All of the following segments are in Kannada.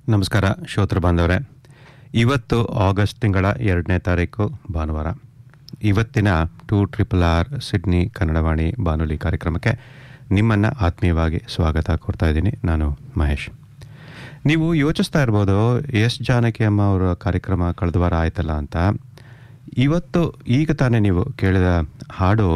ನಮಸ್ಕಾರ ಶ್ರೋತೃ ಬಾಂಧವರೇ, ಇವತ್ತು ಆಗಸ್ಟ್ ತಿಂಗಳ 2ನೇ ತಾರೀಕು ಭಾನುವಾರ. ಇವತ್ತಿನ 2RRR ಸಿಡ್ನಿ ಕನ್ನಡವಾಣಿ ಬಾನುಲಿ ಕಾರ್ಯಕ್ರಮಕ್ಕೆ ನಿಮ್ಮನ್ನು ಆತ್ಮೀಯವಾಗಿ ಸ್ವಾಗತ ಕೊಡ್ತಾ ಇದ್ದೀನಿ. ನಾನು ಮಹೇಶ್. ನೀವು ಯೋಚಿಸ್ತಾ ಇರ್ಬೋದು, ಎಸ್ ಜಾನಕಿ ಅಮ್ಮ ಅವರ ಕಾರ್ಯಕ್ರಮ ಕಳೆದ ವಾರ ಆಯ್ತಲ್ಲ ಅಂತ. ಇವತ್ತು ಈಗ ತಾನೇ ನೀವು ಕೇಳಿದ ಹಾಡು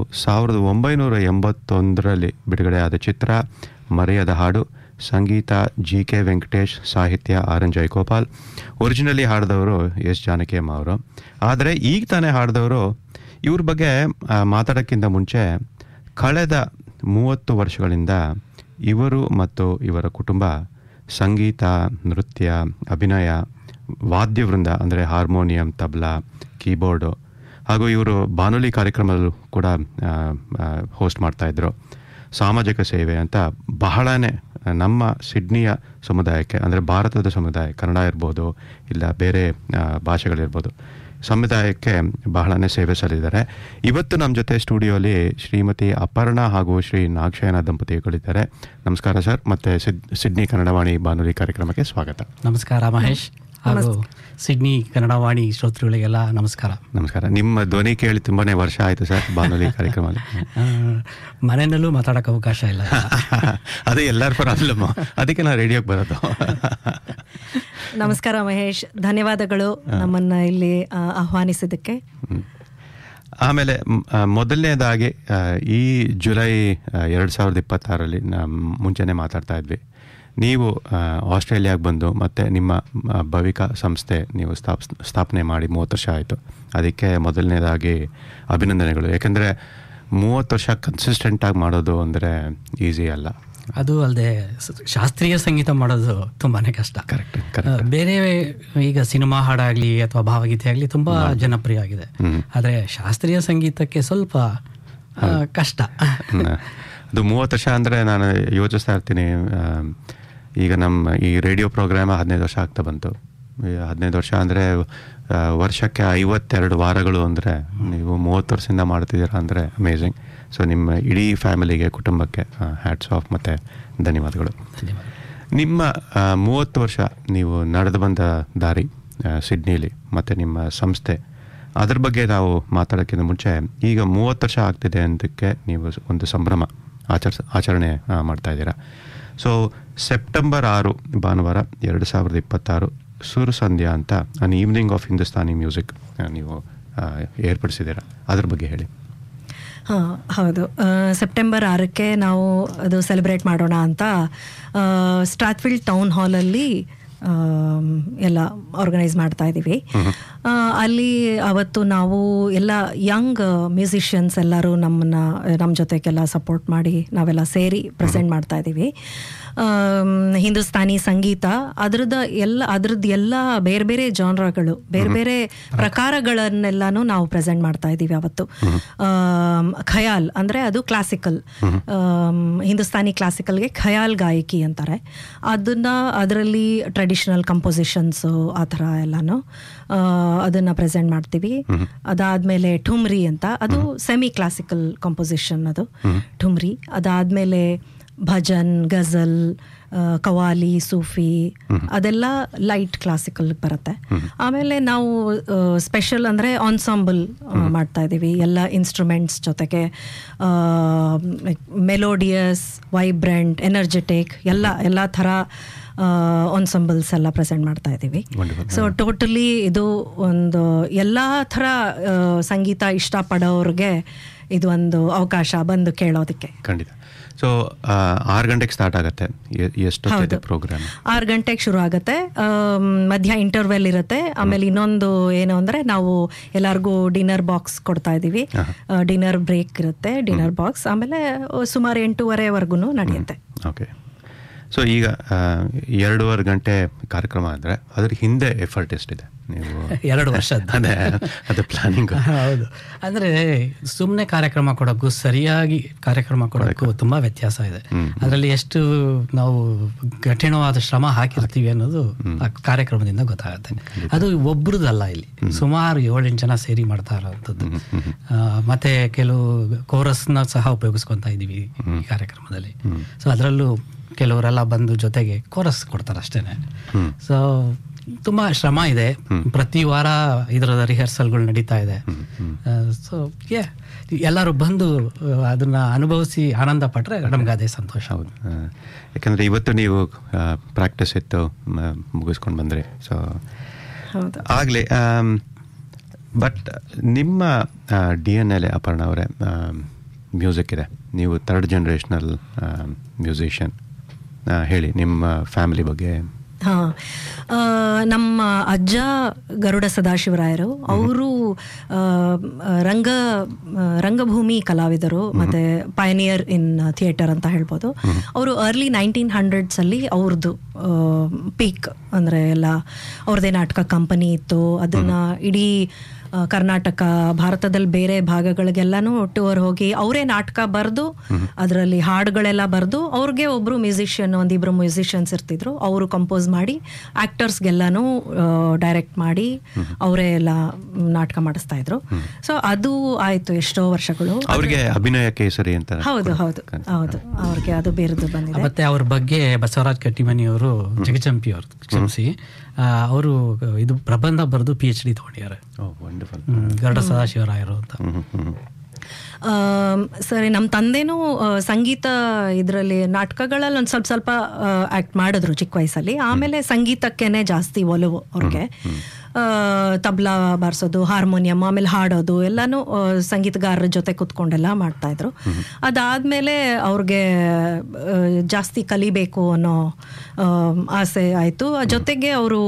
1981ರಲ್ಲಿ ಬಿಡುಗಡೆ ಆದ ಚಿತ್ರ ಮರೆಯದ ಹಾಡು. ಸಂಗೀತ GK ವೆಂಕಟೇಶ್, ಸಾಹಿತ್ಯ RN Jayagopal. Originally ಹಾಡಿದವರು S Janaki ಅಮ್ಮ ಅವರು. ಆದರೆ ಈಗ ತಾನೇ ಹಾಡಿದವರು. ಇವ್ರ ಬಗ್ಗೆ ಮಾತಾಡೋಕ್ಕಿಂತ ಮುಂಚೆ ಕಳೆದ 30 ವರ್ಷಗಳಿಂದ ಇವರು ಮತ್ತು ಇವರ ಕುಟುಂಬ ಸಂಗೀತ, ನೃತ್ಯ, ಅಭಿನಯ, ವಾದ್ಯವೃಂದ ಅಂದರೆ ಹಾರ್ಮೋನಿಯಂ, ತಬಲಾ, ಕೀಬೋರ್ಡು ಹಾಗೂ ಇವರು ಬಾನುಲಿ ಕಾರ್ಯಕ್ರಮದಲ್ಲೂ ಕೂಡ ಹೋಸ್ಟ್ ಮಾಡ್ತಾಯಿದ್ರು. ಸಾಮಾಜಿಕ ಸೇವೆ ಅಂತ ಬಹಳನೇ ನಮ್ಮ ಸಿಡ್ನಿಯ ಸಮುದಾಯಕ್ಕೆ, ಅಂದರೆ ಭಾರತದ ಸಮುದಾಯ, ಕನ್ನಡ ಇರ್ಬೋದು ಇಲ್ಲ ಬೇರೆ ಭಾಷೆಗಳಿರ್ಬೋದು, ಸಮುದಾಯಕ್ಕೆ ಬಹಳನೇ ಸೇವೆ ಸಲ್ಲಿದ್ದಾರೆ. ಇವತ್ತು ನಮ್ಮ ಜೊತೆ ಸ್ಟುಡಿಯೋಲಿ ಶ್ರೀಮತಿ ಅಪರ್ಣಾ ಹಾಗೂ ಶ್ರೀ ನಾಗಶಯನ ದಂಪತಿಗಳಿದ್ದಾರೆ. ನಮಸ್ಕಾರ ಸರ್, ಮತ್ತು ಸಿಡ್ನಿ ಕನ್ನಡವಾಣಿ ಬಾನುಲಿ ಕಾರ್ಯಕ್ರಮಕ್ಕೆ ಸ್ವಾಗತ. ನಮಸ್ಕಾರ ಮಹೇಶ್ ಹಾಗೂ ಸಿಡ್ನಿ ಕನ್ನಡವಾಣಿ ಶ್ರೋತೃಗಳಿಗೆಲ್ಲ ನಮಸ್ಕಾರ. ನಮಸ್ಕಾರ. ನಿಮ್ಮ ಧ್ವನಿ ಕೇಳಿ ತುಂಬಾನೇ ವರ್ಷ ಆಯಿತು ಸರ್ ಬಾನುಲಿ ಕಾರ್ಯಕ್ರಮದಲ್ಲಿ. ಮನೆಯಲ್ಲೂ ಮಾತಾಡೋಕೆ ಅವಕಾಶ ಇಲ್ಲ. ಅದೇ ಎಲ್ಲರ ಪ್ರಾಬ್ಲಮ್, ಅದಕ್ಕೆ ನಾನು ರೇಡಿಯೋಗೆ ಬರೋದು. ನಮಸ್ಕಾರ ಮಹೇಶ್, ಧನ್ಯವಾದಗಳು ನಮ್ಮನ್ನ ಇಲ್ಲಿ ಆಹ್ವಾನಿಸಿದ್ದಕ್ಕೆ. ಆಮೇಲೆ ಮೊದಲನೇದಾಗಿ ಈ ಜುಲೈ 2026ರಲ್ಲಿ ಮುಂಚೆನೇ ಮಾತಾಡ್ತಾ ಇದ್ವಿ, ನೀವು ಆಸ್ಟ್ರೇಲಿಯಾಗೆ ಬಂದು ಮತ್ತು ನಿಮ್ಮ ಭವಿಕಾ ಸಂಸ್ಥೆ ನೀವು ಸ್ಥಾಪನೆ ಮಾಡಿ 30 ವರ್ಷ ಆಯಿತು. ಅದಕ್ಕೆ ಮೊದಲನೇದಾಗಿ ಅಭಿನಂದನೆಗಳು. ಯಾಕೆಂದರೆ 30 ವರ್ಷ ಕನ್ಸಿಸ್ಟೆಂಟಾಗಿ ಮಾಡೋದು ಅಂದರೆ ಈಸಿ ಅಲ್ಲ. ಅದು ಅಲ್ಲದೆ ಶಾಸ್ತ್ರೀಯ ಸಂಗೀತ ಮಾಡೋದು ತುಂಬಾ ಕಷ್ಟ. ಕರೆಕ್ಟ್. ಬೇರೆ ಈಗ ಸಿನಿಮಾ ಹಾಡಾಗಲಿ ಅಥವಾ ಭಾವಗೀತೆ ಆಗಲಿ ತುಂಬ ಜನಪ್ರಿಯ ಆಗಿದೆ. ಆದರೆ ಶಾಸ್ತ್ರೀಯ ಸಂಗೀತಕ್ಕೆ ಸ್ವಲ್ಪ ಕಷ್ಟ. ಅದು 30 ವರ್ಷ ಅಂದರೆ ನಾನು ಯೋಚಿಸ್ತಾ ಇರ್ತೀನಿ, ಈಗ ನಮ್ಮ ಈ ರೇಡಿಯೋ ಪ್ರೋಗ್ರಾಮ್ 15 ವರ್ಷ ಆಗ್ತಾ ಬಂತು. 15 ವರ್ಷ ಅಂದರೆ ವರ್ಷಕ್ಕೆ 52 ವಾರಗಳು. ಅಂದರೆ ನೀವು 30 ವರ್ಷದಿಂದ ಮಾಡ್ತಿದ್ದೀರಾ ಅಂದರೆ ಅಮೇಝಿಂಗ್. ಸೊ ನಿಮ್ಮ ಇಡೀ ಫ್ಯಾಮಿಲಿಗೆ, ಕುಟುಂಬಕ್ಕೆ ಹ್ಯಾಟ್ಸ್ ಆಫ್ ಮತ್ತು ಧನ್ಯವಾದಗಳು. ನಿಮ್ಮ 30 ವರ್ಷ ನೀವು ನಡೆದು ಬಂದ ದಾರಿ ಸಿಡ್ನಿಲಿ ಮತ್ತು ನಿಮ್ಮ ಸಂಸ್ಥೆ, ಅದ್ರ ಬಗ್ಗೆ ನಾವು ಮಾತಾಡೋಕ್ಕಿಂತ ಮುಂಚೆ, ಈಗ 30 ವರ್ಷ ಆಗ್ತಿದೆ ಅಂದಕ್ಕೆ ನೀವು ಒಂದು ಸಂಭ್ರಮ ಆಚರಣೆ ಮಾಡ್ತಾ ಇದ್ದೀರಾ. ಸೊ ಸೆಪ್ಟೆಂಬರ್ 6 ಭಾನುವಾರ 2026 ಸುರ್ ಸಂಧ್ಯಾ ಅಂತ ಅನ್ ಈವ್ನಿಂಗ್ ಆಫ್ ಹಿಂದೂಸ್ತಾನಿ ಮ್ಯೂಸಿಕ್ ನೀವು ಏರ್ಪಡಿಸಿದ್ದೀರಾ. ಅದ್ರ ಬಗ್ಗೆ ಹೇಳಿ. ಹೌದು, ಸೆಪ್ಟೆಂಬರ್ 6ಕ್ಕೆ ನಾವು ಅದು ಸೆಲೆಬ್ರೇಟ್ ಮಾಡೋಣ ಅಂತ ಸ್ಟ್ರಾತ್ಫೀಲ್ಡ್ ಟೌನ್ ಹಾಲಲ್ಲಿ ಎಲ್ಲ ಆರ್ಗನೈಸ್ ಮಾಡ್ತಾ ಇದ್ದೀವಿ. ಅಲ್ಲಿ ಅವತ್ತು ನಾವು ಎಲ್ಲ ಯಂಗ್ ಮ್ಯೂಸಿಷಿಯನ್ಸ್ ಎಲ್ಲರೂ ನಮ್ಮ ಜೊತೆಗೆಲ್ಲ ಸಪೋರ್ಟ್ ಮಾಡಿ ನಾವೆಲ್ಲ ಸೇರಿ ಪ್ರೆಸೆಂಟ್ ಮಾಡ್ತಾ ಇದ್ದೀವಿ. ಹಿಂದೂಸ್ತಾನಿ ಸಂಗೀತ ಅದ್ರದ್ದು ಎಲ್ಲ ಬೇರೆ ಬೇರೆ ಜಾನ್ರಾಗಳು, ಬೇರೆ ಬೇರೆ ಪ್ರಕಾರಗಳನ್ನೆಲ್ಲನೂ ನಾವು ಪ್ರೆಸೆಂಟ್ ಮಾಡ್ತಾ ಇದ್ದೀವಿ ಅವತ್ತು. ಖಯಾಲ್ ಅಂದರೆ ಅದು ಕ್ಲಾಸಿಕಲ್, ಹಿಂದೂಸ್ತಾನಿ ಕ್ಲಾಸಿಕಲ್ಗೆ ಖಯಾಲ್ ಗಾಯಕಿ ಅಂತಾರೆ. ಅದರಲ್ಲಿ ಟ್ರೆಡಿಷನಲ್ ಕಂಪೋಸಿಷನ್ಸು ಆ ಥರ ಎಲ್ಲನೂ ಅದನ್ನು ಪ್ರೆಸೆಂಟ್ ಮಾಡ್ತೀವಿ. ಅದಾದಮೇಲೆ ಠುಮ್ರಿ ಅಂತ, ಅದು ಸೆಮಿ ಕ್ಲಾಸಿಕಲ್ ಕಂಪೋಸಿಷನ್, ಅದು ಠುಮ್ರಿ. ಅದಾದಮೇಲೆ ಭಜನ್, ಗಜಲ್, ಕವಾಲಿ, ಸೂಫಿ, ಅದೆಲ್ಲ ಲೈಟ್ ಕ್ಲಾಸಿಕಲ್ ಬರುತ್ತೆ. ಆಮೇಲೆ ನಾವು ಸ್ಪೆಷಲ್ ಅಂದರೆ ಆನ್ಸಾಂಬಲ್ ಮಾಡ್ತಾ ಇದ್ದೀವಿ, ಎಲ್ಲ ಇನ್ಸ್ಟ್ರೂಮೆಂಟ್ಸ್ ಜೊತೆಗೆ ಮೆಲೋಡಿಯಸ್, ವೈಬ್ರೆಂಟ್, ಎನರ್ಜೆಟಿಕ್ ಎಲ್ಲ ಥರ ಆನ್ಸಂಬಲ್ಸ್ ಎಲ್ಲ ಪ್ರೆಸೆಂಟ್ ಮಾಡ್ತಾ ಇದ್ದೀವಿ. ಸೊ ಟೋಟಲಿ ಇದು ಒಂದು ಎಲ್ಲ ಥರ ಸಂಗೀತ ಇಷ್ಟಪಡೋರಿಗೆ ಇದು ಒಂದು ಅವಕಾಶ ಬಂದು ಕೇಳೋದಕ್ಕೆ. ಖಂಡಿತ. ಸೊ 6 ಗಂಟೆಗೆ ಸ್ಟಾರ್ಟ್ ಆಗುತ್ತೆ. ಎಷ್ಟು ಪ್ರೋಗ್ರಾಮ್? 6 ಗಂಟೆಗೆ ಶುರು ಆಗುತ್ತೆ. ಮಧ್ಯ ಇಂಟರ್ವೆಲ್ ಇರುತ್ತೆ. ಆಮೇಲೆ ಇನ್ನೊಂದು ಏನು ಅಂದರೆ, ನಾವು ಎಲ್ಲರಿಗೂ ಡಿನ್ನರ್ ಬಾಕ್ಸ್ ಕೊಡ್ತಾ ಇದ್ದೀವಿ. ಡಿನ್ನರ್ ಬ್ರೇಕ್ ಇರುತ್ತೆ, ಡಿನ್ನರ್ ಬಾಕ್ಸ್. ಆಮೇಲೆ ಸುಮಾರು 8:30ವರೆಗೂ ನಡೆಯುತ್ತೆ. ಓಕೆ. ಸೊ ಈಗ 2.5 ಗಂಟೆ ಕಾರ್ಯಕ್ರಮ ಅಂದರೆ ಅದ್ರ ಹಿಂದೆ ಎಫರ್ಟ್ ಎಷ್ಟಿದೆ? ನೀವು 2 ವರ್ಷ ಅದು ಪ್ಲಾನಿಂಗ್. ಹೌದು, ಅಂದರೆ ಸುಮ್ಮನೆ ಕಾರ್ಯಕ್ರಮ ಕೊಡೋಕ್ಕೂ ಸರಿಯಾಗಿ ಕಾರ್ಯಕ್ರಮ ಕೊಡೋಕ್ಕೂ ತುಂಬ ವ್ಯತ್ಯಾಸ ಇದೆ. ಅದರಲ್ಲಿ ಎಷ್ಟು ನಾವು ಕಠಿಣವಾದ ಶ್ರಮ ಹಾಕಿರ್ತೀವಿ ಅನ್ನೋದು ಆ ಕಾರ್ಯಕ್ರಮದಿಂದ ಗೊತ್ತಾಗುತ್ತೆ. ಅದು ಒಬ್ರದಲ್ಲ, ಇಲ್ಲಿ ಸುಮಾರು 7-8 ಜನ ಸೇರಿ ಮಾಡ್ತಾ ಇರೋವಂಥದ್ದು. ಮತ್ತೆ ಕೆಲವು ಕೋರಸ್ನ ಸಹ ಉಪಯೋಗಿಸ್ಕೊತಾ ಇದ್ದೀವಿ ಈ ಕಾರ್ಯಕ್ರಮದಲ್ಲಿ. ಸೊ ಅದರಲ್ಲೂ ಕೆಲವರೆಲ್ಲ ಬಂದು ಜೊತೆಗೆ ಕೋರಸ್ ಕೊಡ್ತಾರೆ ಅಷ್ಟೇನೆ. ಸೊ ತುಂಬ ಶ್ರಮ ಇದೆ. ಪ್ರತಿ ವಾರ ಇದರ ರಿಹರ್ಸಲ್ಗಳು ನಡೀತಾ ಇದೆ. ಸೊ ಎಲ್ಲರೂ ಬಂದು ಅದನ್ನ ಅನುಭವಿಸಿ ಆನಂದ ಪಟ್ಟರೆ ನಮ್ಗೆ ಅದೇ ಸಂತೋಷ. ಹೌದು, ಯಾಕಂದರೆ ಇವತ್ತು ನೀವು ಪ್ರಾಕ್ಟೀಸ್ ಇತ್ತು ಮುಗಿಸ್ಕೊಂಡು ಬಂದ್ರಿ. ಸೊ ಆಗಲಿ. ಬಟ್ ನಿಮ್ಮ DNA ಅಪರ್ಣ ಅವರೇ ಮ್ಯೂಸಿಕ್ ಇದೆ. ನೀವು 3rd ಜನರೇಷನಲ್ ಮ್ಯೂಸಿಷಿಯನ್. ಹೇಳಿ ನಿಮ್ಮ ಫ್ಯಾಮಿಲಿ ಬಗ್ಗೆ. ನಮ್ಮ ಅಜ್ಜ ಗರುಡ ಸದಾಶಿವರಾಯರು, ಅವರು ರಂಗಭೂಮಿ ಕಲಾವಿದರು ಮತ್ತೆ ಪಯನಿಯರ್ ಇನ್ ಥಿಯೇಟರ್ ಅಂತ ಹೇಳ್ಬೋದು. ಅವರು ಅರ್ಲಿ 1900s ಅಲ್ಲಿ ಅವ್ರದ್ದು ಪೀಕ್ ಅಂದರೆ ಎಲ್ಲ ಅವ್ರದ್ದೇ ನಾಟಕ ಕಂಪನಿ ಇತ್ತು. ಅದನ್ನ ಇಡೀ ಕರ್ನಾಟಕ, ಭಾರತದಲ್ಲಿ ಬೇರೆ ಭಾಗಗಳಿಗೆಲ್ಲಾನು ಟೂರ್ ಹೋಗಿ ಅವರೇ ನಾಟಕ ಬರೆದು ಅದರಲ್ಲಿ ಹಾಡುಗಳೆಲ್ಲ ಬರೆದು ಅವ್ರಿಗೆ ಒಬ್ರು ಮ್ಯೂಸಿಷಿಯನ್, ಒಂದಿಬ್ರು ಮ್ಯೂಸಿಷಿಯನ್ಸ್ ಇರ್ತಿದ್ರು. ಅವರು ಕಂಪೋಸ್ ಮಾಡಿ ಆಕ್ಟರ್ಸ್ಗೆಲ್ಲಾನು ಡೈರೆಕ್ಟ್ ಮಾಡಿ ಅವರೇ ಎಲ್ಲ ನಾಟಕ ಮಾಡಿಸ್ತಾ ಇದ್ರು. ಸೊ ಅದು ಆಯ್ತು ಎಷ್ಟೋ ವರ್ಷಗಳು. ಅವ್ರಿಗೆ ಅಭಿನಯ ಕೇಸರಿ ಅಂತ. ಹೌದು ಹೌದು ಹೌದು, ಅವ್ರಿಗೆ ಅದು ಬೇರೆದು ಬಂದಿದೆ. ಮತ್ತೆ ಅವ್ರ ಬಗ್ಗೆ ಬಸವರಾಜ್ ಕಟ್ಟಿಮನಿ ಅವರು, ಜಗಜಂಪಿ ಅವರು ಕ್ಷಮಿಸಿ, ಅವರು ಇದು ಪ್ರಬಂಧ ಬರೆದು PhD ತಗೊಂಡಿದ್ದಾರೆ. ಗರುಡ ಸದಾಶಿವರಾಯರು ಅಂತ. ಸರಿ, ನಮ್ಮ ತಂದೆನೂ ಸಂಗೀತ ಇದರಲ್ಲಿ ನಾಟಕಗಳಲ್ಲಿ ಒಂದು ಸ್ವಲ್ಪ ಆಕ್ಟ್ ಮಾಡಿದ್ರು ಚಿಕ್ಕ ವಯಸ್ಸಲ್ಲಿ. ಆಮೇಲೆ ಸಂಗೀತಕ್ಕೇನೆ ಜಾಸ್ತಿ ಒಲವು ಅವ್ರಿಗೆ. ತಬ್ಲಾ ಬಾರಿಸೋದು, ಹಾರ್ಮೋನಿಯಂ, ಆಮೇಲೆ ಹಾಡೋದು ಎಲ್ಲಾನು ಸಂಗೀತಗಾರರ ಜೊತೆ ಕುತ್ಕೊಂಡೆಲ್ಲ ಮಾಡ್ತಾ ಇದ್ರು. ಅದಾದ್ಮೇಲೆ ಅವ್ರಿಗೆ ಜಾಸ್ತಿ ಕಲಿಬೇಕು ಅನ್ನೋ ಆಸೆ ಆಯಿತು. ಜೊತೆಗೆ ಅವರು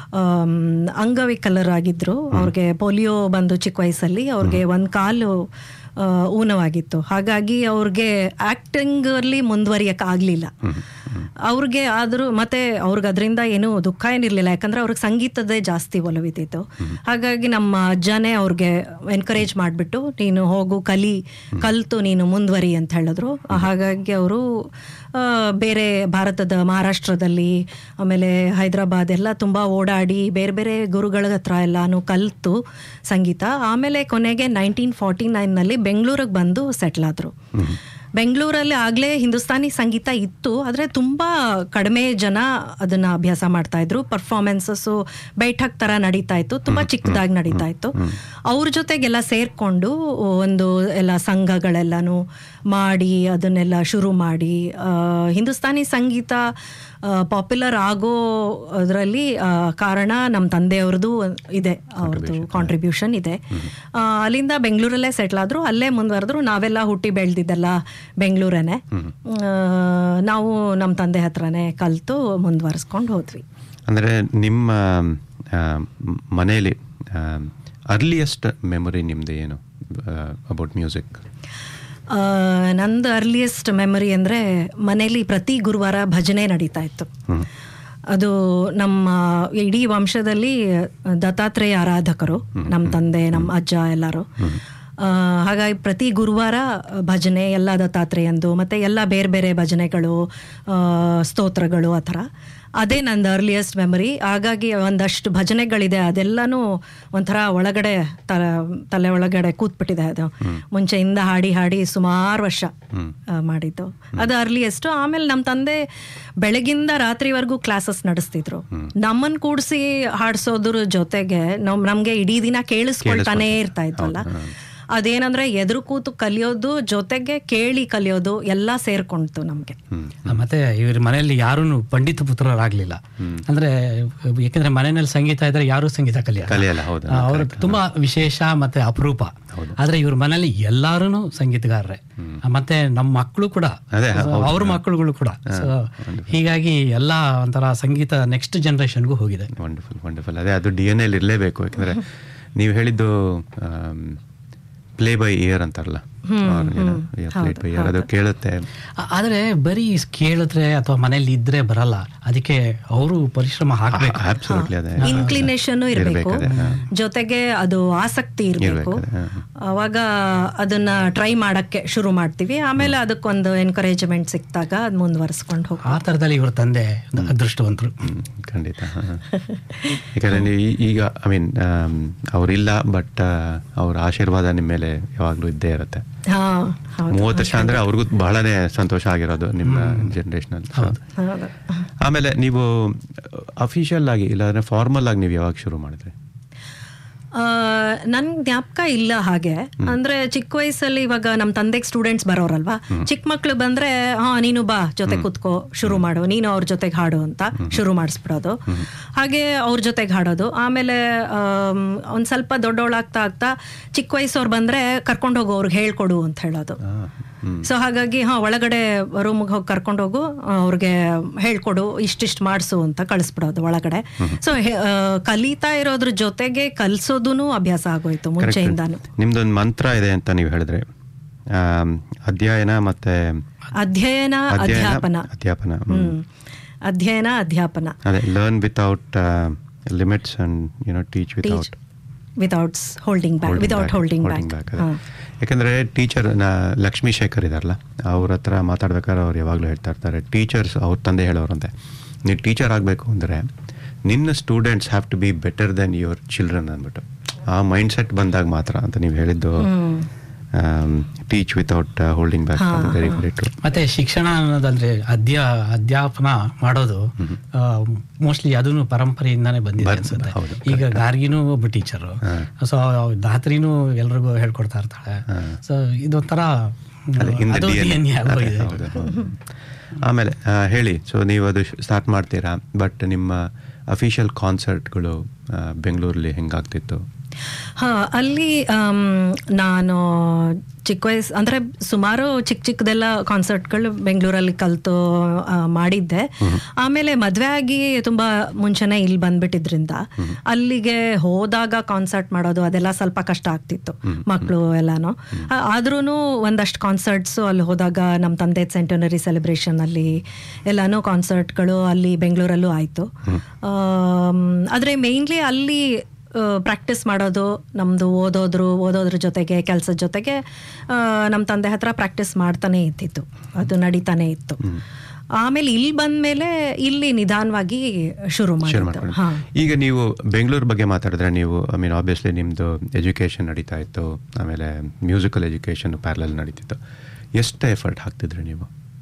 ಅಂಗವಿಕಲರಾಗಿದ್ರು. ಅವ್ರಿಗೆ ಪೋಲಿಯೋ ಬಂದು ಚಿಕ್ಕ ವಯಸ್ಸಲ್ಲಿ ಅವ್ರಿಗೆ ಒಂದು ಕಾಲು ಊನವಾಗಿತ್ತು. ಹಾಗಾಗಿ ಅವ್ರಿಗೆ ಆಕ್ಟಿಂಗ್ ಅಲ್ಲಿ ಮುಂದುವರಿಯಕ್ಕೆ ಆಗ್ಲಿಲ್ಲ ಅವ್ರಿಗೆ. ಆದರೂ ಮತ್ತೆ ಅವ್ರಿಗೆ ಅದರಿಂದ ಏನೂ ದುಃಖ ಏನಿರ್ಲಿಲ್ಲ, ಯಾಕಂದ್ರೆ ಅವ್ರಿಗೆ ಸಂಗೀತದೇ ಜಾಸ್ತಿ ಒಲವಿದ್ದಿತ್ತು. ಹಾಗಾಗಿ ನಮ್ಮ ಅಜ್ಜನೇ ಅವ್ರಿಗೆ ಎನ್ಕರೇಜ್ ಮಾಡಿಬಿಟ್ಟು, ನೀನು ಹೋಗು, ಕಲಿತು ನೀನು ಮುಂದುವರಿ ಅಂತ ಹೇಳಿದ್ರು. ಹಾಗಾಗಿ ಅವರು ಬೇರೆ ಭಾರತದ ಮಹಾರಾಷ್ಟ್ರದಲ್ಲಿ ಆಮೇಲೆ ಹೈದರಾಬಾದ್ ಎಲ್ಲ ತುಂಬ ಓಡಾಡಿ ಬೇರೆ ಬೇರೆ ಗುರುಗಳ ಹತ್ರ ಎಲ್ಲಾನು ಕಲಿತು ಸಂಗೀತ. ಆಮೇಲೆ ಕೊನೆಗೆ 1949ನಲ್ಲಿ ಬೆಂಗಳೂರಿಗೆ ಬಂದು ಸೆಟ್ಲ್ ಆದರು. ಬೆಂಗಳೂರಲ್ಲಿ ಆಗಲೇ ಹಿಂದೂಸ್ತಾನಿ ಸಂಗೀತ ಇತ್ತು, ಆದರೆ ತುಂಬ ಕಡಿಮೆ ಜನ ಅದನ್ನು ಅಭ್ಯಾಸ ಮಾಡ್ತಾ ಇದ್ರು. ಪರ್ಫಾರ್ಮೆನ್ಸಸ್ಸು ಬೈಠಕ್ ಥರ ನಡೀತಾ ಇತ್ತು, ತುಂಬ ಚಿಕ್ಕದಾಗಿ ನಡೀತಾ ಇತ್ತು. ಅವ್ರ ಜೊತೆಗೆಲ್ಲ ಸೇರಿಕೊಂಡು ಒಂದು ಎಲ್ಲ ಸಂಘಗಳೆಲ್ಲನೂ ಮಾಡಿ ಅದನ್ನೆಲ್ಲ ಶುರು ಮಾಡಿ ಹಿಂದೂಸ್ತಾನಿ ಸಂಗೀತ ಪಾಪ್ಯುಲರ್ ಆಗೋ ಅದರಲ್ಲಿ ಕಾರಣ ನಮ್ಮ ತಂದೆಯವ್ರದ್ದು ಇದೆ, ಅವ್ರದ್ದು ಕಾಂಟ್ರಿಬ್ಯೂಷನ್ ಇದೆ. ಅಲ್ಲಿಂದ ಬೆಂಗಳೂರಲ್ಲೇ ಸೆಟ್ಲ್ ಆದರು, ಅಲ್ಲೇ ಮುಂದುವರೆದ್ರು. ನಾವೆಲ್ಲ ಹುಟ್ಟಿ ಬೆಳೆದಿದ್ದೆಲ್ಲ ಬೆಂಗಳೂರೇ. ನಾವು ನಮ್ಮ ತಂದೆ ಹತ್ರನೇ ಕಲಿತು ಮುಂದುವರಿಸ್ಕೊಂಡು ಹೋದ್ವಿ. ಅಂದರೆ ನಿಮ್ಮ ಮನೆಯಲ್ಲಿ ಅರ್ಲಿಯೆಸ್ಟ್ ಮೆಮೊರಿ ನಿಮ್ಮದು ಏನು ಅಬೌಟ್ ಮ್ಯೂಸಿಕ್? ನಂದು ಅರ್ಲಿಯೆಸ್ಟ್ ಮೆಮೊರಿ ಅಂದರೆ ಮನೇಲಿ ಪ್ರತಿ ಗುರುವಾರ ಭಜನೆ ನಡೀತಾ ಇತ್ತು. ಅದು ನಮ್ಮ ಇಡೀ ವಂಶದಲ್ಲಿ ದತ್ತಾತ್ರೇಯ ಆರಾಧಕರು, ನಮ್ಮ ತಂದೆ, ನಮ್ಮ ಅಜ್ಜ ಎಲ್ಲರೂ. ಹಾಗಾಗಿ ಪ್ರತಿ ಗುರುವಾರ ಭಜನೆ ಎಲ್ಲ ದತ್ತಾತ್ರೇಯಂದು, ಮತ್ತು ಎಲ್ಲ ಬೇರೆ ಬೇರೆ ಭಜನೆಗಳು, ಸ್ತೋತ್ರಗಳು, ಆ ಥರ. ಅದೇ ನಂದು ಅರ್ಲಿಯೆಸ್ಟ್ ಮೆಮೊರಿ. ಹಾಗಾಗಿ ಒಂದಷ್ಟು ಭಜನೆಗಳಿದೆ, ಅದೆಲ್ಲನೂ ಒಂಥರ ಒಳಗಡೆ ತಲೆ ಒಳಗಡೆ ಕೂತ್ಬಿಟ್ಟಿದೆ. ಅದು ಮುಂಚೆಯಿಂದ ಹಾಡಿ ಹಾಡಿ ಸುಮಾರು ವರ್ಷ ಮಾಡಿದ್ದು, ಅದು ಅರ್ಲಿಯೆಸ್ಟು. ಆಮೇಲೆ ನಮ್ಮ ತಂದೆ ಬೆಳಗಿಂದ ರಾತ್ರಿವರೆಗೂ ಕ್ಲಾಸಸ್ ನಡೆಸ್ತಿದ್ರು. ನಮ್ಮನ್ನು ಕೂಡಿಸಿ ಹಾಡ್ಸೋದ್ರ ಜೊತೆಗೆ ನಮಗೆ ಇಡೀ ದಿನ ಕೇಳಿಸ್ಕೊಳ್ತಾನೇ ಇರ್ತಾ ಇದ್ವಲ್ಲ. ಅದೇನಂದ್ರೆ ಎದುರು ಕೂತು ಕಲಿಯೋದು ಜೊತೆಗೆ ಕೇಳಿ ಕಲಿಯೋದು ಎಲ್ಲ ಸೇರ್ಕೊಂತು ನಮ್ಗೆ. ಮತ್ತೆ ಇವ್ರ ಮನೆಯಲ್ಲಿ ಯಾರು ಪಂಡಿತ ಪುತ್ರರಾಗ್ಲಿಲ್ಲ. ಅಂದ್ರೆ ಯಾಕಂದ್ರೆ ಮನೆಯಲ್ಲಿ ಸಂಗೀತ ಇದ್ರೆ ಯಾರು ಸಂಗೀತ ಕಲಿಯಲ್ಲ. ಅವ್ರ ತುಂಬಾ ವಿಶೇಷ ಮತ್ತೆ ಅಪರೂಪ. ಆದ್ರೆ ಇವ್ರ ಮನೆಯಲ್ಲಿ ಎಲ್ಲಾರು ಸಂಗೀತಗಾರರೇ, ಮತ್ತೆ ನಮ್ಮ ಮಕ್ಕಳು ಕೂಡ, ಅವ್ರ ಮಕ್ಕಳುಗಳು ಕೂಡ. ಹೀಗಾಗಿ ಎಲ್ಲ ಒಂಥರ ಸಂಗೀತ ನೆಕ್ಸ್ಟ್ ಜನರೇಷನ್ಗೂ ಹೋಗಿದೆ. Wonderful wonderful. ಅದೇ ಅದು DNA ಇರಲೇಬೇಕು. ಯಾಕಂದ್ರೆ ನೀವು ಹೇಳಿದ್ದು ಪ್ಲೇ ಬೈ ಇಯರ್ ಅಂತಾರಲ್ಲ, ಅದು ಕೇಳುತ್ತೆ. ಆದ್ರೆ ಬರೀ ಕೇಳಿದ್ರೆ ಅಥವಾ ಮನೇಲಿ ಇದ್ರೆ ಬರಲ್ಲ, ಅದಕ್ಕೆ ಅವರು ಪರಿಶ್ರಮ ಹಾಕ್ಬೇಕು. ಇನ್ಕ್ಲಿನೇಷನ್ ಇರಬೇಕು, ಜೊತೆಗೆ ಅದು ಆಸಕ್ತಿ ಇರಬೇಕು. ಅವಾಗ ಅದನ್ನ ಟ್ರೈ ಮಾಡಕ್ಕೆ ಶುರು ಮಾಡ್ತೀವಿ. ಆಮೇಲೆ ಅದಕ್ಕೊಂದು ಎನ್ಕರೇಜ್ಮೆಂಟ್ ಸಿಕ್ತಾಗ ಅದು ಮುಂದುವರಿಸ್ಕೊಂಡು ಹೋಗಿ. ಆ ಥರದಲ್ಲಿ ಇವ್ರ ತಂದೆ ಅದೃಷ್ಟವಂತರು. ಖಂಡಿತ. ಯಾಕಂದ್ರೆ ಈಗ ಐ ಮೀನ್ ಅವರಿಲ್ಲ, ಬಟ್ ಅವ್ರ ಆಶೀರ್ವಾದ ನಿಮ್ಮ ಮೇಲೆ ಯಾವಾಗಲೂ ಇದ್ದೇ ಇರುತ್ತೆ. ಹಾ, ಹೌದು. 30 ವರ್ಷ ಅಂದ್ರೆ ಅವ್ರಿಗೂ ಬಹಳನೇ ಸಂತೋಷ ಆಗಿರೋದು ನಿಮ್ಮ ಜನರೇಷನ್. ಆಮೇಲೆ ನೀವು ಅಫಿಷಿಯಲ್ ಆಗಿ ಇಲ್ಲಾಂದ್ರೆ ಫಾರ್ಮಲ್ ಆಗಿ ನೀವು ಯಾವಾಗ ಶುರು ಮಾಡಿದ್ರಿ? ನನ್ ಜ್ಞಾಪಕ ಇಲ್ಲ ಹಾಗೆ. ಅಂದ್ರೆ ಚಿಕ್ಕ ವಯಸ್ಸಲ್ಲಿ ಇವಾಗ ನಮ್ ತಂದೆಗೆ ಸ್ಟೂಡೆಂಟ್ಸ್ ಬರೋರಲ್ವಾ, ಚಿಕ್ಕ ಮಕ್ಳು ಬಂದ್ರೆ ನೀನು ಬಾ ಜೊತೆ ಕುತ್ಕೋ, ಶುರು ಮಾಡು, ನೀನು ಅವ್ರ ಜೊತೆಗೆ ಹಾಡು ಅಂತ ಶುರು ಮಾಡಿಸ್ಬಿಡೋದು. ಹಾಗೆ ಅವ್ರ ಜೊತೆಗೆ ಹಾಡೋದು. ಆಮೇಲೆ ಒಂದ್ ಸ್ವಲ್ಪ ದೊಡ್ಡವಳಾಗ್ತಾ ಆಗ್ತಾ ಚಿಕ್ಕ ವಯಸ್ಸವ್ರು ಬಂದ್ರೆ ಕರ್ಕೊಂಡು ಹೋಗು, ಅವ್ರಿಗೆ ಹೇಳ್ಕೊಡು ಅಂತ ಹೇಳೋದು. ಸೊ ಹಾಗಾಗಿ ಒಳಗಡೆ ರೂಮ್ಗೆ ಹೋಗಿ ಕರ್ಕೊಂಡು ಹೋಗು, ಅವ್ರಿಗೆ ಹೇಳ್ಕೊಡು, ಇಷ್ಟಿಷ್ಟು ಮಾಡಿಸು ಅಂತ ಕಳಿಸ್ಬಿಡೋದು ಒಳಗಡೆ. ಸೊ ಕಲಿತಾ ಇರೋದ್ರ ಜೊತೆಗೆ ಕಲಿಸೋದೂ ಅಭ್ಯಾಸ ಆಗೋಯ್ತು ಮುಂಚೆಯಿಂದಾನು. ನಿಮ್ದೊಂದು ಮಂತ್ರ ಇದೆ ಅಂತ ನೀವು ಹೇಳಿದ್ರೆ, ಅಧ್ಯಯನ ಮತ್ತೆ ಅಧ್ಯಯನ ಅಧ್ಯಾಪನ. ಅಧ್ಯಯನ ಅಧ್ಯಾಪನ, ಅದೇ learn without limits and teach without holding back. ಯಾಕಂದ್ರೆ ಟೀಚರ್ ಲಕ್ಷ್ಮೀ ಶೇಖರ್ ಇದಾರಲ್ಲ, ಅವ್ರ ಹತ್ರ ಮಾತಾಡ್ಬೇಕಾದ್ರೆ ಅವ್ರು ಯಾವಾಗಲೂ ಹೇಳ್ತಾ ಇರ್ತಾರೆ, ಟೀಚರ್ಸ್ ಅವ್ರ ತಂದೆ ಹೇಳೋರಂತೆ, ನೀವು ಟೀಚರ್ ಆಗಬೇಕು ಅಂದರೆ ನಿನ್ನ students have to be better then your children ಅಂದ್ಬಿಟ್ಟು. ಆ ಮೈಂಡ್ ಸೆಟ್ ಬಂದಾಗ ಮಾತ್ರ ಅಂತ ನೀವು ಹೇಳಿದ್ದು teach without holding back. Very very true. ಮತ್ತೆ ಶಿಕ್ಷಣ ಅನ್ನೋದಂದ್ರೆ ಅಧ್ಯಾಪನ ಮಾಡೋದು ಮೋಸ್ಟ್ಲಿ ಅದನ್ನು ಪರಂಪರೆಯಿಂದಾನೇ ಬಂದಿದೆ ಅನ್ಸುತ್ತೆ. ಈಗ ಗಾರ್ಗಿನೂ ಒಬ್ಬ ಟೀಚರು, ಸೊ ಧಾತ್ರಿನೂ ಎಲ್ರಿಗೂ ಹೇಳ್ಕೊಡ್ತಾ ಇರ್ತಾಳೆ. ಸೊ ಇದೊಂಥರ ಆಮೇಲೆ ಹೇಳಿ, ಸೊ ನೀವು ಅದು ಸ್ಟಾರ್ಟ್ ಮಾಡ್ತೀರಾ, ಬಟ್ ನಿಮ್ಮ ಅಫಿಷಿಯಲ್ ಕಾನ್ಸರ್ಟ್ಗಳು ಬೆಂಗಳೂರಲ್ಲಿ ಹೆಂಗಾಗ್ತಿತ್ತು? ಅಲ್ಲಿ ನಾನು ಚಿಕ್ಕ ವಯಸ್ಸು ಅಂದರೆ ಸುಮಾರು ಚಿಕ್ಕದೆಲ್ಲ ಕಾನ್ಸರ್ಟ್ಗಳು ಬೆಂಗಳೂರಲ್ಲಿ ಕಲಿತು ಮಾಡಿದ್ದೆ. ಆಮೇಲೆ ಮದುವೆ ಆಗಿ ತುಂಬ ಮುಂಚೆನೇ ಇಲ್ಲಿ ಬಂದ್ಬಿಟ್ಟಿದ್ರಿಂದ ಅಲ್ಲಿಗೆ ಹೋದಾಗ ಕಾನ್ಸರ್ಟ್ ಮಾಡೋದು ಅದೆಲ್ಲ ಸ್ವಲ್ಪ ಕಷ್ಟ ಆಗ್ತಿತ್ತು, ಮಕ್ಕಳು ಎಲ್ಲಾನು. ಆದ್ರೂ ಒಂದಷ್ಟು ಕಾನ್ಸರ್ಟ್ಸು ಅಲ್ಲಿ ಹೋದಾಗ ನಮ್ಮ ತಂದೆ ಸೆಂಟನರಿ ಸೆಲೆಬ್ರೇಷನ್ ಅಲ್ಲಿ ಎಲ್ಲಾನು ಕಾನ್ಸರ್ಟ್ಗಳು ಅಲ್ಲಿ ಬೆಂಗಳೂರಲ್ಲೂ ಆಯಿತು. ಆದರೆ ಮೇಯ್ನ್ಲಿ ಅಲ್ಲಿ ಪ್ರಾಕ್ಟೀಸ್ ಮಾಡೋದು, ನಮ್ಮದು ಓದೋದ್ರ ಜೊತೆಗೆ ಕೆಲಸದ ಜೊತೆಗೆ ನಮ್ಮ ತಂದೆ ಹತ್ರ ಪ್ರಾಕ್ಟೀಸ್ ಮಾಡ್ತಾನೆ ಇದ್ದಿತ್ತು, ಅದು ನಡೀತಾನೆ ಇತ್ತು. ಆಮೇಲೆ ಇಲ್ಲಿ ಬಂದ್ಮೇಲೆ ಇಲ್ಲಿ ನಿಧಾನವಾಗಿ ಶುರು ಮಾಡಿದ್ದು. ಈಗ ನೀವು ಬೆಂಗಳೂರು ಬಗ್ಗೆ ಮಾತಾಡಿದ್ರೆ, ನೀವು ಆಬ್ವಿಯಸ್ಲಿ ನಿಮ್ಮದು ಎಜುಕೇಷನ್ ನಡೀತಾ ಇತ್ತು, ಆಮೇಲೆ ಮ್ಯೂಸಿಕಲ್ ಎಜುಕೇಷನ್ ಪ್ಯಾರಲಲ್ ನಡೀತಿತ್ತು. ಎಷ್ಟು ಎಫರ್ಟ್ ಹಾಕ್ತಿದ್ರಿ ನೀವು?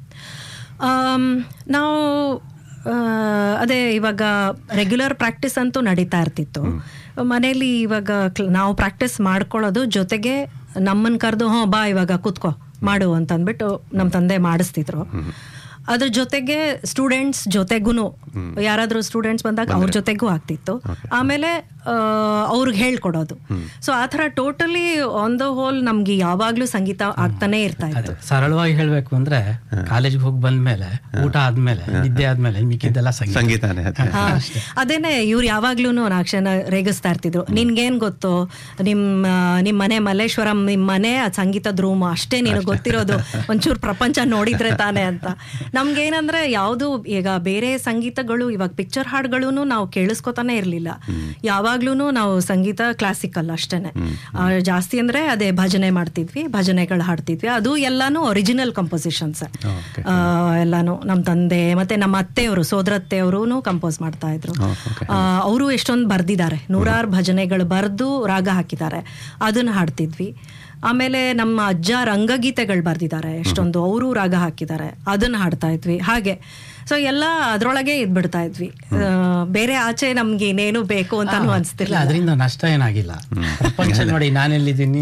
ನಾವು ಅದೇ ಇವಾಗ ರೆಗ್ಯುಲರ್ ಪ್ರಾಕ್ಟೀಸ್ ಅಂತೂ ನಡೀತಾ ಇರ್ತಿತ್ತು ಮನೇಲಿ. ಇವಾಗ ನಾವು ಪ್ರಾಕ್ಟೀಸ್ ಮಾಡ್ಕೊಳ್ಳೋದು ಜೊತೆಗೆ ನಮ್ಮನ್ನು ಕರೆದು ಬಾ ಇವಾಗ ಕೂತ್ಕೋ ಮಾಡು ಅಂತ ಅಂದ್ಬಿಟ್ಟು ನಮ್ಮ ತಂದೆ ಮಾಡಿಸ್ತಿದ್ರು. ಅದ್ರ ಜೊತೆಗೆ ಸ್ಟೂಡೆಂಟ್ಸ್ ಜೊತೆಗೂ ಯಾರಾದರೂ ಸ್ಟೂಡೆಂಟ್ಸ್ ಬಂದಾಗ ಅವ್ರ ಜೊತೆಗೂ ಆಗ್ತಿತ್ತು. ಆಮೇಲೆ ಅವ್ರಿಗೆ ಹೇಳ್ಕೊಡೋದು. ಸೊ ಆ ಥರ ಟೋಟಲಿ ಆನ್ ದ ಹೋಲ್ ನಮ್ಗೆ ಯಾವಾಗ್ಲೂ ಸಂಗೀತ ಆಗ್ತಾನೆ ಇರ್ತಾ ಇತ್ತು. ಸರಳವಾಗಿ ಹೇಳ್ಬೇಕು ಅಂದ್ರೆ ಕಾಲೇಜ್ಗೆ ಹೋಗಿ ಬಂದ್ಮೇಲೆ, ಊಟ ಆದ್ಮೇಲೆ, ನಿದ್ದೆ ಆದ್ಮೇಲೆ ಮಿಕ್ಕಿದ್ದೆಲ್ಲ ಸಂಗೀತನೇ. ಅದೇನೆ ಇವ್ರು ಯಾವಾಗ್ಲೂ ಅಕ್ಷನ ರೇಗಿಸ್ತಾ ಇರ್ತಿದ್ರು, ನಿನ್ಗೇನ್ ಗೊತ್ತು, ನಿಮ್ಮ ಮನೆ ಮಲ್ಲೇಶ್ವರಂ, ನಿಮ್ಮ ಮನೆ ಸಂಗೀತದ ರೂಮ್ ಅಷ್ಟೇ ನಿನಗೆ ಗೊತ್ತಿರೋದು, ಒಂಚೂರು ಪ್ರಪಂಚ ನೋಡಿದ್ರೆ ತಾನೆ ಅಂತ. ನಮ್ಗೇನಂದ್ರೆ ಯಾವುದು ಈಗ ಬೇರೆ ಸಂಗೀತಗಳು, ಇವಾಗ ಪಿಕ್ಚರ್ ಹಾಡುಗಳು ನಾವು ಕೇಳಿಸ್ಕೊತಾನೆ ಇರ್ಲಿಲ್ಲ. ಯಾವಾಗ್ಲೂ ನಾವು ಸಂಗೀತ ಕ್ಲಾಸಿಕಲ್ ಅಷ್ಟೇನೆ. ಜಾಸ್ತಿ ಅಂದ್ರೆ ಅದೇ ಭಜನೆ ಮಾಡ್ತಿದ್ವಿ, ಭಜನೆಗಳು ಹಾಡ್ತಿದ್ವಿ. ಅದು ಎಲ್ಲಾನು ಒರಿಜಿನಲ್ ಕಂಪೋಸಿಷನ್ಸ್ ಎಲ್ಲಾನು. ನಮ್ಮ ತಂದೆ ಮತ್ತೆ ನಮ್ಮ ಅತ್ತೆಯವರು, ಸೋದರತ್ತೆಯವರು ಕಂಪೋಸ್ ಮಾಡ್ತಾ ಇದ್ರು. ಅವರು ಎಷ್ಟೊಂದು ಬರ್ದಿದ್ದಾರೆ, 100 ಭಜನೆಗಳು ಬರ್ದು ರಾಗ ಹಾಕಿದ್ದಾರೆ, ಅದನ್ನ ಹಾಡ್ತಿದ್ವಿ. ಆಮೇಲೆ ನಮ್ಮ ಅಜ್ಜ ರಂಗಗೀತೆಗಳು ಬರ್ದಿದ್ದಾರೆ ಎಷ್ಟೊಂದು, ಅವರು ರಾಗ ಹಾಕಿದ್ದಾರೆ, ಅದನ್ನ ಹಾಡ್ತಾ ಇದ್ವಿ. ಹಾಗೆ ಸೊ ಎಲ್ಲ ಅದ್ರೊಳಗೆ ಇದ್ಬಿಡ್ತಾ ಇದ್ವಿ. ಬೇರೆ ಆಚೆ ನಮ್ಗೆ ಇನ್ನೇನು ಬೇಕು ಅಂತಾನು ಅನ್ಸ್ತಿಲ್ಲ. ಅದರಿಂದ ನಷ್ಟ ಏನಾಗಿಲ್ಲ. ಪ್ರಪಂಚ ನೋಡಿ ನಾನೆಲ್ಲಿದ್ದೀನಿ.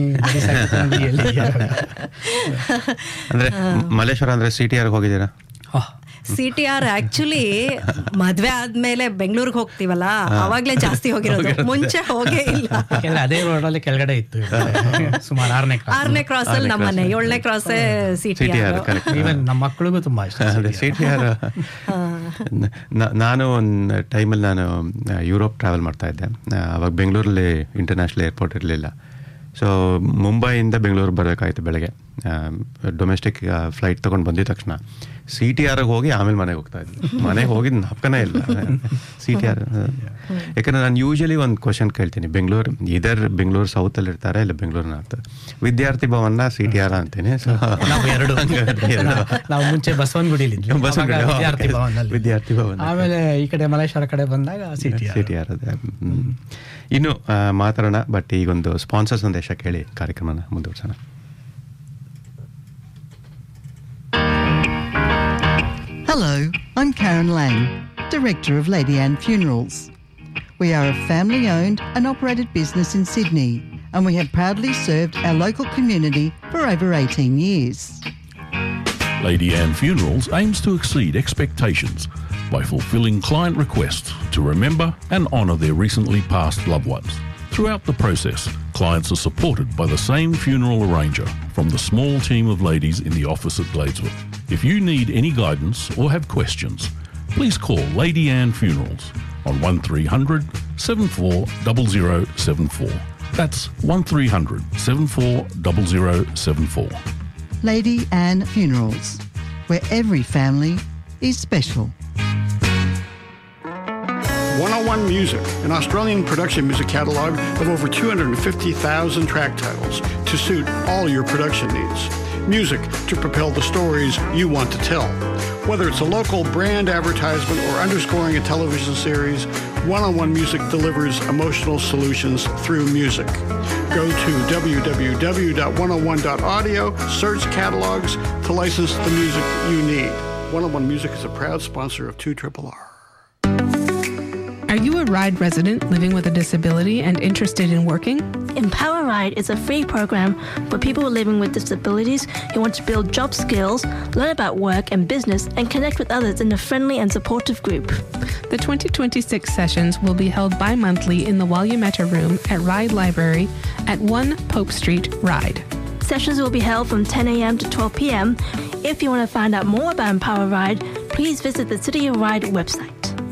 ಅಂದ್ರೆ ಮಲ್ಲೇಶ್ವರ ಅಂದ್ರೆ CTR ಹೋಗಿದ್ದೀರಾ? CTR ಆಕ್ಚುಲಿ ಮದ್ವೆ ಆದ್ಮೇಲೆ ಬೆಂಗಳೂರಿಗೆ ಹೋಗ್ತೀವಲ್ಲ, ಅವಾಗ್ಲೇ ಜಾಸ್ತಿ ಹೋಗಿರೋದು, ಮುಂಚೆ ಹೋಗೇ ಇಲ್ಲ. ಅದೇ ರೋಡಲ್ಲಿ ಕೆಳಗಡೆ ಇತ್ತು ಸುಮಾರು 6ನೇ ಕ್ರಾಸ್ ಅಲ್ಲಿ ನಮ್ಮನೆ, 7ನೇ ಕ್ರಾಸ್ CTR. ನಮ್ಮ ಮಕ್ಕಳಿಗೂ ತುಂಬಾ ಇಷ್ಟ CTR. ನಾನು ಒಂದು ಟೈಮಲ್ಲಿ ನಾನು ಯುರೋಪ್ ಟ್ರಾವೆಲ್ ಮಾಡ್ತಾ ಇದ್ದೆ. ಅವಾಗ ಬೆಂಗಳೂರಲ್ಲಿ ಇಂಟರ್ನ್ಯಾಷನಲ್ ಏರ್ಪೋರ್ಟ್ ಇರಲಿಲ್ಲ. ಸೊ ಮುಂಬೈಯಿಂದ ಬೆಂಗಳೂರು ಬರಬೇಕಾಯ್ತು ಬೆಳಗ್ಗೆ. ಡೊಮೆಸ್ಟಿಕ್ ಫ್ಲೈಟ್ ತೊಗೊಂಡು ಬಂದಿದ ತಕ್ಷಣ CTRಗೆ ಹೋಗಿ ಆಮೇಲೆ ಮನೆಗೆ ಹೋಗ್ತಾ ಇದ್ದೆ. ಮನೆಗೆ ಹೋಗಿದ್ದು ನಾಪಕನೇ ಇಲ್ಲ CTR. ಯಾಕಂದ್ರೆ ನಾನು ಯೂಶಲಿ ಒಂದು ಕ್ವಶನ್ ಕೇಳ್ತೀನಿ, ಬೆಂಗಳೂರು ಸೌತಲ್ಲಿ ಇರ್ತಾರೆ, ಇಲ್ಲ ಬೆಂಗಳೂರು ನಾರ್ತ್. ವಿದ್ಯಾರ್ಥಿ ಭವನ CTR ಅಂತೀನಿ. ಸೊ ನಾವು ಮುಂಚೆ ಬಸವನಗುಡಿಲಿ ವಿದ್ಯಾರ್ಥಿ ಭವನ, ಆಮೇಲೆ ಈ ಕಡೆ ಮಲ್ಲೇಶ್ವರ ಕಡೆ ಬಂದಾಗ CTR ಅದೇ. ಇನ್ನು ಮಾತಾಡೋಣ, ಬಟ್ ಈಗೊಂದು ಸ್ಪಾನ್ಸರ್ ಸಂದೇಶ ಕೇಳಿ ಕಾರ್ಯಕ್ರಮನ ಮುಂದುವರ್ಸೋಣ. Hello, I'm Karen Lang, Director of Lady Anne Funerals. We are a family-owned and operated business in Sydney, and we have proudly served our local community for over 18 years. Lady Anne Funerals aims to exceed expectations by fulfilling client requests to remember and honour their recently passed loved ones. Throughout the process, clients are supported by the same funeral arranger from the small team of ladies in the office at Gladeswood. If you need any guidance or have questions, please call Lady Anne Funerals on 1300 740074. That's 1300 740074. Lady Anne Funerals, where every family is special. 101 Music, an Australian production music catalogue of over 250,000 track titles to suit all your production needs. Music to propel the stories you want to tell. Whether it's a local brand advertisement or underscoring a television series, 101 Music delivers emotional solutions through music. Go to www.101.audio, search catalogs to license the music you need. 101 Music is a proud sponsor of 2RRR. Are you a RIDE resident living with a disability and interested in working? Empower RIDE is a free program for people living with disabilities who want to build job skills, learn about work and business, and connect with others in a friendly and supportive group. The 2026 sessions will be held bi-monthly in the Walyametta Room at RIDE Library at 1 Pope Street, RIDE. Sessions will be held from 10 a.m. to 12 p.m. If you want to find out more about Empower RIDE, please visit the City of RIDE website.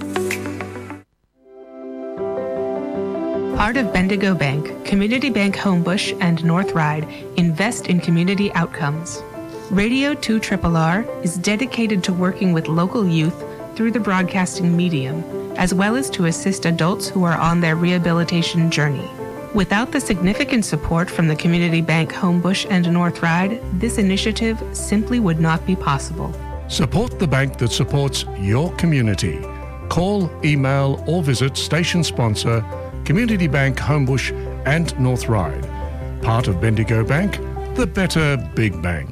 Part of Bendigo Bank, Community Bank Homebush and North Ryde invest in community outcomes. Radio 2RRR is dedicated to working with local youth through the broadcasting medium, as well as to assist adults who are on their rehabilitation journey. Without the significant support from the Community Bank Homebush and North Ryde, this initiative simply would not be possible. Support the bank that supports your community. Call, email or visit station sponsor Community Bank Homebush and North Ryde. Part of Bendigo Bank, the better big bank.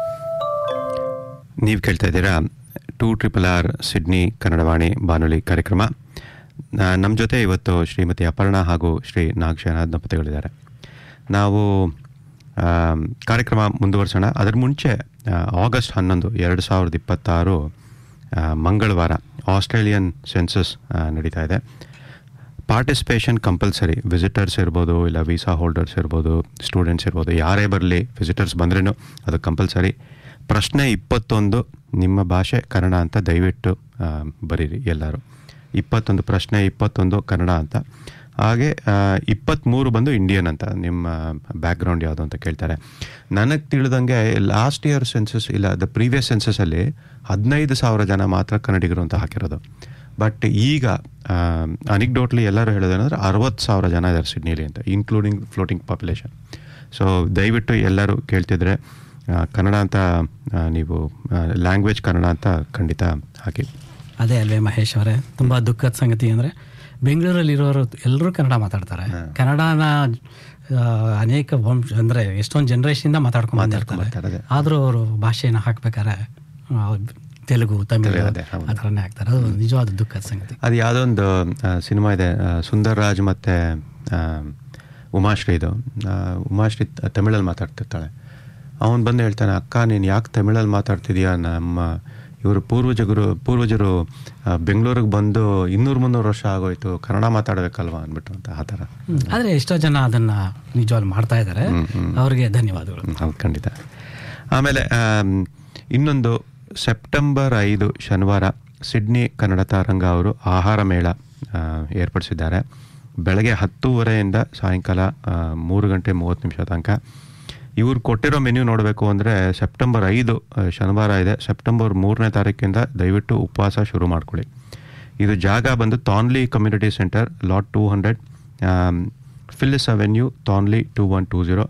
ನೀವು ಕೇಳ್ತಾ ಇದ್ದೀರಾ 2RRR ಸಿಡ್ನಿ ಕನ್ನಡವಾಣಿ ಬಾನುಲಿ ಕಾರ್ಯಕ್ರಮ. ನಮ್ಮ ಜೊತೆ ಇವತ್ತು ಶ್ರೀಮತಿ ಅಪರ್ಣಾ ಹಾಗೂ ಶ್ರೀ ನಾಗಶಯನ ದಂಪತಿಗಳಿದ್ದಾರೆ. ನಾವು ಕಾರ್ಯಕ್ರಮ ಮುಂದುವರ್ಸೋಣ. ಅದರ ಮುಂಚೆ ಆಗಸ್ಟ್ 11, 2026 ಮಂಗಳವಾರ ಆಸ್ಟ್ರೇಲಿಯನ್ ಸೆನ್ಸಸ್ ನಡೀತಾ ಇದೆ. Participation compulsory. ವಿಸಿಟರ್ಸ್ ಇರ್ಬೋದು, ಇಲ್ಲ ವೀಸಾ ಹೋಲ್ಡರ್ಸ್ ಇರ್ಬೋದು, ಸ್ಟೂಡೆಂಟ್ಸ್ ಇರ್ಬೋದು, ಯಾರೇ ಬರಲಿ, ವಿಸಿಟರ್ಸ್ ಬಂದ್ರೂ ಅದು ಕಂಪಲ್ಸರಿ. ಪ್ರಶ್ನೆ 21 ನಿಮ್ಮ ಭಾಷೆ ಕನ್ನಡ ಅಂತ ದಯವಿಟ್ಟು ಬರೀರಿ ಎಲ್ಲರೂ. 21 ಪ್ರಶ್ನೆ 21 ಕನ್ನಡ ಅಂತ. ಹಾಗೆ 23 ಬಂದು ಇಂಡಿಯನ್ ಅಂತ. ನಿಮ್ಮ ಬ್ಯಾಕ್ಗ್ರೌಂಡ್ ಯಾವುದು ಅಂತ ಕೇಳ್ತಾರೆ. ನನಗೆ ತಿಳಿದಂಗೆ ಲಾಸ್ಟ್ ಇಯರ್ ಸೆನ್ಸಸ್ ಇಲ್ಲ ದ ಪ್ರೀವಿಯಸ್ ಸೆನ್ಸಸ್ಸಲ್ಲಿ 15,000 ಜನ ಮಾತ್ರ ಕನ್ನಡಿಗರು ಅಂತ ಹಾಕಿರೋದು. ಬಟ್ ಈಗ ಅನಿಕ್ಡೋಟ್ಲಿ ಎಲ್ಲರೂ ಹೇಳೋದೇನಂದ್ರೆ 60,000 ಜನ ಇದ್ದಾರೆ ಸಿಡ್ನಿಲಿ ಅಂತ, ಇನ್ಕ್ಲೂಡಿಂಗ್ ಫ್ಲೋಟಿಂಗ್ ಪಾಪ್ಯುಲೇಷನ್. ಸೊ ದಯವಿಟ್ಟು ಎಲ್ಲರೂ ಕೇಳ್ತಿದ್ರೆ ಕನ್ನಡ ಅಂತ ನೀವು ಲ್ಯಾಂಗ್ವೇಜ್ ಕನ್ನಡ ಅಂತ ಖಂಡಿತ ಹಾಕಿ. ಅದೇ ಅಲ್ವೇ ಮಹೇಶ್ ಅವರೇ, ತುಂಬ ದುಃಖದ ಸಂಗತಿ ಅಂದರೆ ಬೆಂಗಳೂರಲ್ಲಿರೋರು ಎಲ್ಲರೂ ಕನ್ನಡ ಮಾತಾಡ್ತಾರೆ. ಕನ್ನಡನ ಅನೇಕ ಅಂದರೆ ಎಷ್ಟೊಂದು ಜನ್ರೇಷನಿಂದ ಮಾತಾಡ್ಕೊಂಡು ಬಂದಿರ್ತಾರೆ. ಆದರೂ ಅವರು ಭಾಷೆಯನ್ನು ಹಾಕ್ಬೇಕಾರೆ ತೆಲುಗು, ತಮಿಳು ಆ ಥರನೇ ಆಗ್ತಾರೆ. ಅದು ನಿಜವಾದ ದುಃಖದ ಸಂಗತಿ. ಅದು ಯಾವುದೊಂದು ಸಿನಿಮಾ ಇದೆ, ಸುಂದರ್ ರಾಜ್ ಮತ್ತು ಉಮಾಶ್ರೀದು. ಉಮಾಶ್ರೀ ತಮಿಳಲ್ಲಿ ಮಾತಾಡ್ತಿರ್ತಾಳೆ. ಅವನು ಬಂದು ಹೇಳ್ತಾನೆ, ಅಕ್ಕ ನೀನು ಯಾಕೆ ತಮಿಳಲ್ಲಿ ಮಾತಾಡ್ತಿದೀಯಾ? ನಮ್ಮ ಇವರು ಪೂರ್ವಜರು ಬೆಂಗಳೂರಿಗೆ ಬಂದು 200-300 ವರ್ಷ ಆಗೋಯ್ತು, ಕನ್ನಡ ಮಾತಾಡಬೇಕಲ್ವಾ ಅಂದ್ಬಿಟ್ಟು ಅಂತ ಆ ಥರ. ಆದರೆ ಎಷ್ಟೋ ಜನ ಅದನ್ನು ನಿಜವಾಗ್ಲೂ ಮಾಡ್ತಾ ಇದ್ದಾರೆ, ಅವ್ರಿಗೆ ಧನ್ಯವಾದಗಳು. ಹೌದು, ಖಂಡಿತ. ಆಮೇಲೆ ಇನ್ನೊಂದು ಸೆಪ್ಟೆಂಬರ್ 5 ಶನಿವಾರ ಸಿಡ್ನಿ ಕನ್ನಡ ತಾರಂಗ ಅವರು ಆಹಾರ ಮೇಳ ಏರ್ಪಡಿಸಿದ್ದಾರೆ. ಬೆಳಗ್ಗೆ 10:30 ಸಾಯಂಕಾಲ 3:30 ತನಕ. ಇವ್ರು ಕೊಟ್ಟಿರೋ ಮೆನ್ಯೂ ನೋಡಬೇಕು ಅಂದರೆ ಸೆಪ್ಟೆಂಬರ್ 5 ಶನಿವಾರ ಇದೆ. ಸೆಪ್ಟೆಂಬರ್ 3ನೇ ತಾರೀಕಿಂದ ದಯವಿಟ್ಟು ಉಪವಾಸ ಶುರು ಮಾಡ್ಕೊಳ್ಳಿ. ಇದು ಜಾಗ ಬಂದು ಥಾನ್ಲಿ community centre, lot 200, Phyllis avenue, ಥಾನ್ಲಿ 2120.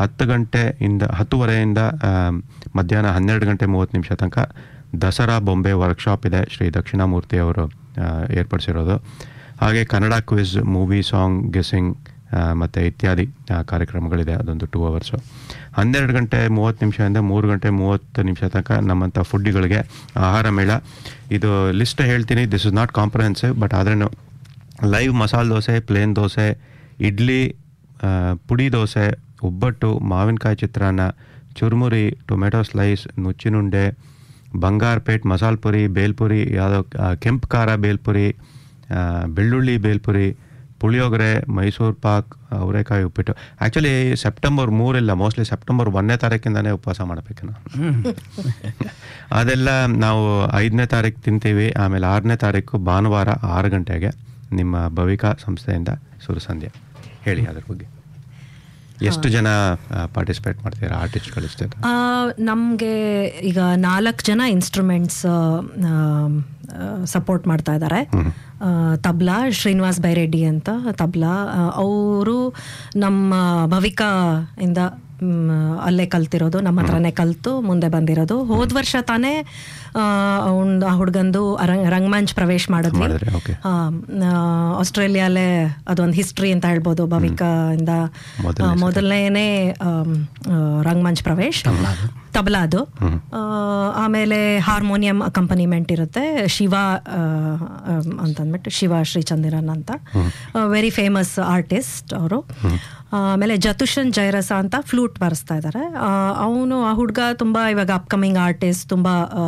10:30 ಮಧ್ಯಾಹ್ನ 12:30 ತನಕ ದಸರಾ ಬೊಂಬೆ ವರ್ಕ್ಶಾಪ್ ಇದೆ, ಶ್ರೀ ದಕ್ಷಿಣಾಮೂರ್ತಿ ಅವರು ಏರ್ಪಡಿಸಿರೋದು. ಹಾಗೆ Kannada quiz, movie song guessing, ಮತ್ತು ಇತ್ಯಾದಿ ಕಾರ್ಯಕ್ರಮಗಳಿದೆ. ಅದೊಂದು 2 hours. 12 ಗಂಟೆ 30 ನಿಮಿಷದಿಂದ 3 ಗಂಟೆ 30 ನಿಮಿಷ ತನಕ ನಮ್ಮಂಥ ಫುಡ್ಡಿಗಳಿಗೆ ಆಹಾರ ಮೇಳ. ಇದು ಲಿಸ್ಟ್ ಹೇಳ್ತೀನಿ, this is not comprehensive, but ಆದ್ರೂ ಲೈವ್ ಮಸಾಲೆ ದೋಸೆ, ಪ್ಲೇನ್ ದೋಸೆ, ಇಡ್ಲಿ, ಪುಡಿ ದೋಸೆ, ಒಬ್ಬಟ್ಟು, ಮಾವಿನಕಾಯಿ ಚಿತ್ರಾನ್ನ, ಚುರುಮುರಿ, ಟೊಮೆಟೊ ಸ್ಲೈಸ್, ನುಚ್ಚಿನುಂಡೆ, ಬಂಗಾರಪೇಟ್ ಮಸಾಲೆ ಪುರಿ, ಬೇಲ್ಪುರಿ, ಯಾವುದೋ ಕೆಂಪು ಖಾರ ಬೇಲ್ಪುರಿ, ಬೆಳ್ಳುಳ್ಳಿ ಬೇಲ್ಪುರಿ, ಪುಳಿಯೋಗರೆ, ಮೈಸೂರು ಪಾಕ್, ಅವರೆಕಾಯಿ ಉಪ್ಪಿಟ್ಟು. ಆ್ಯಕ್ಚುಲಿ ಸೆಪ್ಟೆಂಬರ್ 3 ಇಲ್ಲ, ಮೋಸ್ಟ್ಲಿ ಸೆಪ್ಟೆಂಬರ್ 1ನೇ ತಾರೀಕಿಂದನೇ ಉಪವಾಸ ಮಾಡಬೇಕು ನಾವು. ಅದೆಲ್ಲ ನಾವು 5ನೇ ತಾರೀಕು ತಿಂತೀವಿ. ಆಮೇಲೆ 6ನೇ ತಾರೀಕು ಭಾನುವಾರ 6 ಗಂಟೆಗೆ ನಿಮ್ಮ ಭವಿಕಾ ಸಂಸ್ಥೆಯಿಂದ ಸುರಸಂಧ್ಯಾ. ಹೇಳಿ ಅದ್ರ ಬಗ್ಗೆ. ಎಷ್ಟು ಜನ ಪಾರ್ಟಿಸಿಪೇಟ್ ಮಾಡ್ತೀರಾ ಆರ್ಟಿಸ್ಟ್ಗಳು? ಇಷ್ಟೇ ನಮಗೆ ಈಗ 4 ಜನ ಇನ್ಸ್ಟ್ರೂಮೆಂಟ್ಸ್ ಸಪೋರ್ಟ್ ಮಾಡ್ತಾ ಇದ್ದಾರೆ. ತಬ್ಲಾ ಶ್ರೀನಿವಾಸ್ ಬೈರೆಡ್ಡಿ ಅಂತ ತಬ್ಲಾ, ಅವರು ನಮ್ಮ ಭವಿಕಾ ಇಂದ ಅಲ್ಲೇ ಕಲ್ತಿರೋದು, ನಮ್ಮ ಹತ್ರನೇ ಕಲ್ತು ಮುಂದೆ ಬಂದಿರೋದು. ಹೋದ ವರ್ಷ ತಾನೇ ಆ ಹುಡುಗಂದು ರಂಗಮಂಚ್ ಪ್ರವೇಶ ಮಾಡಿದ್ವಿ. ಆಸ್ಟ್ರೇಲಿಯಾಲೇ ಅದೊಂದು ಹಿಸ್ಟ್ರಿ ಅಂತ ಹೇಳ್ಬೋದು. ಭವಿಕಾ ಇಂದ ಮೊದಲನೇ ರಂಗಮಂಚ್ ಪ್ರವೇಶ್ ತಬಲಾದು. ಆಮೇಲೆ ಹಾರ್ಮೋನಿಯಂ ಅಕಂಪನಿಮೆಂಟ್ ಇರುತ್ತೆ. ಶಿವ ಅಂತಂದ್ಬಿಟ್ಟು ಶಿವ ಶ್ರೀಚಂದಿರನ್ ಅಂತ ವೆರಿ ಫೇಮಸ್ ಆರ್ಟಿಸ್ಟ್ ಅವರು. ಆಮೇಲೆ ಜತುಷನ್ ಜೈರಸ ಅಂತ ಫ್ಲೂಟ್ ಬಾರಿಸ್ತಾ ಇದ್ದಾರೆ. ಅವನು ಆ ಹುಡುಗ ತುಂಬ ಇವಾಗ ಅಪ್ಕಮಿಂಗ್ ಆರ್ಟಿಸ್ಟ್, ತುಂಬ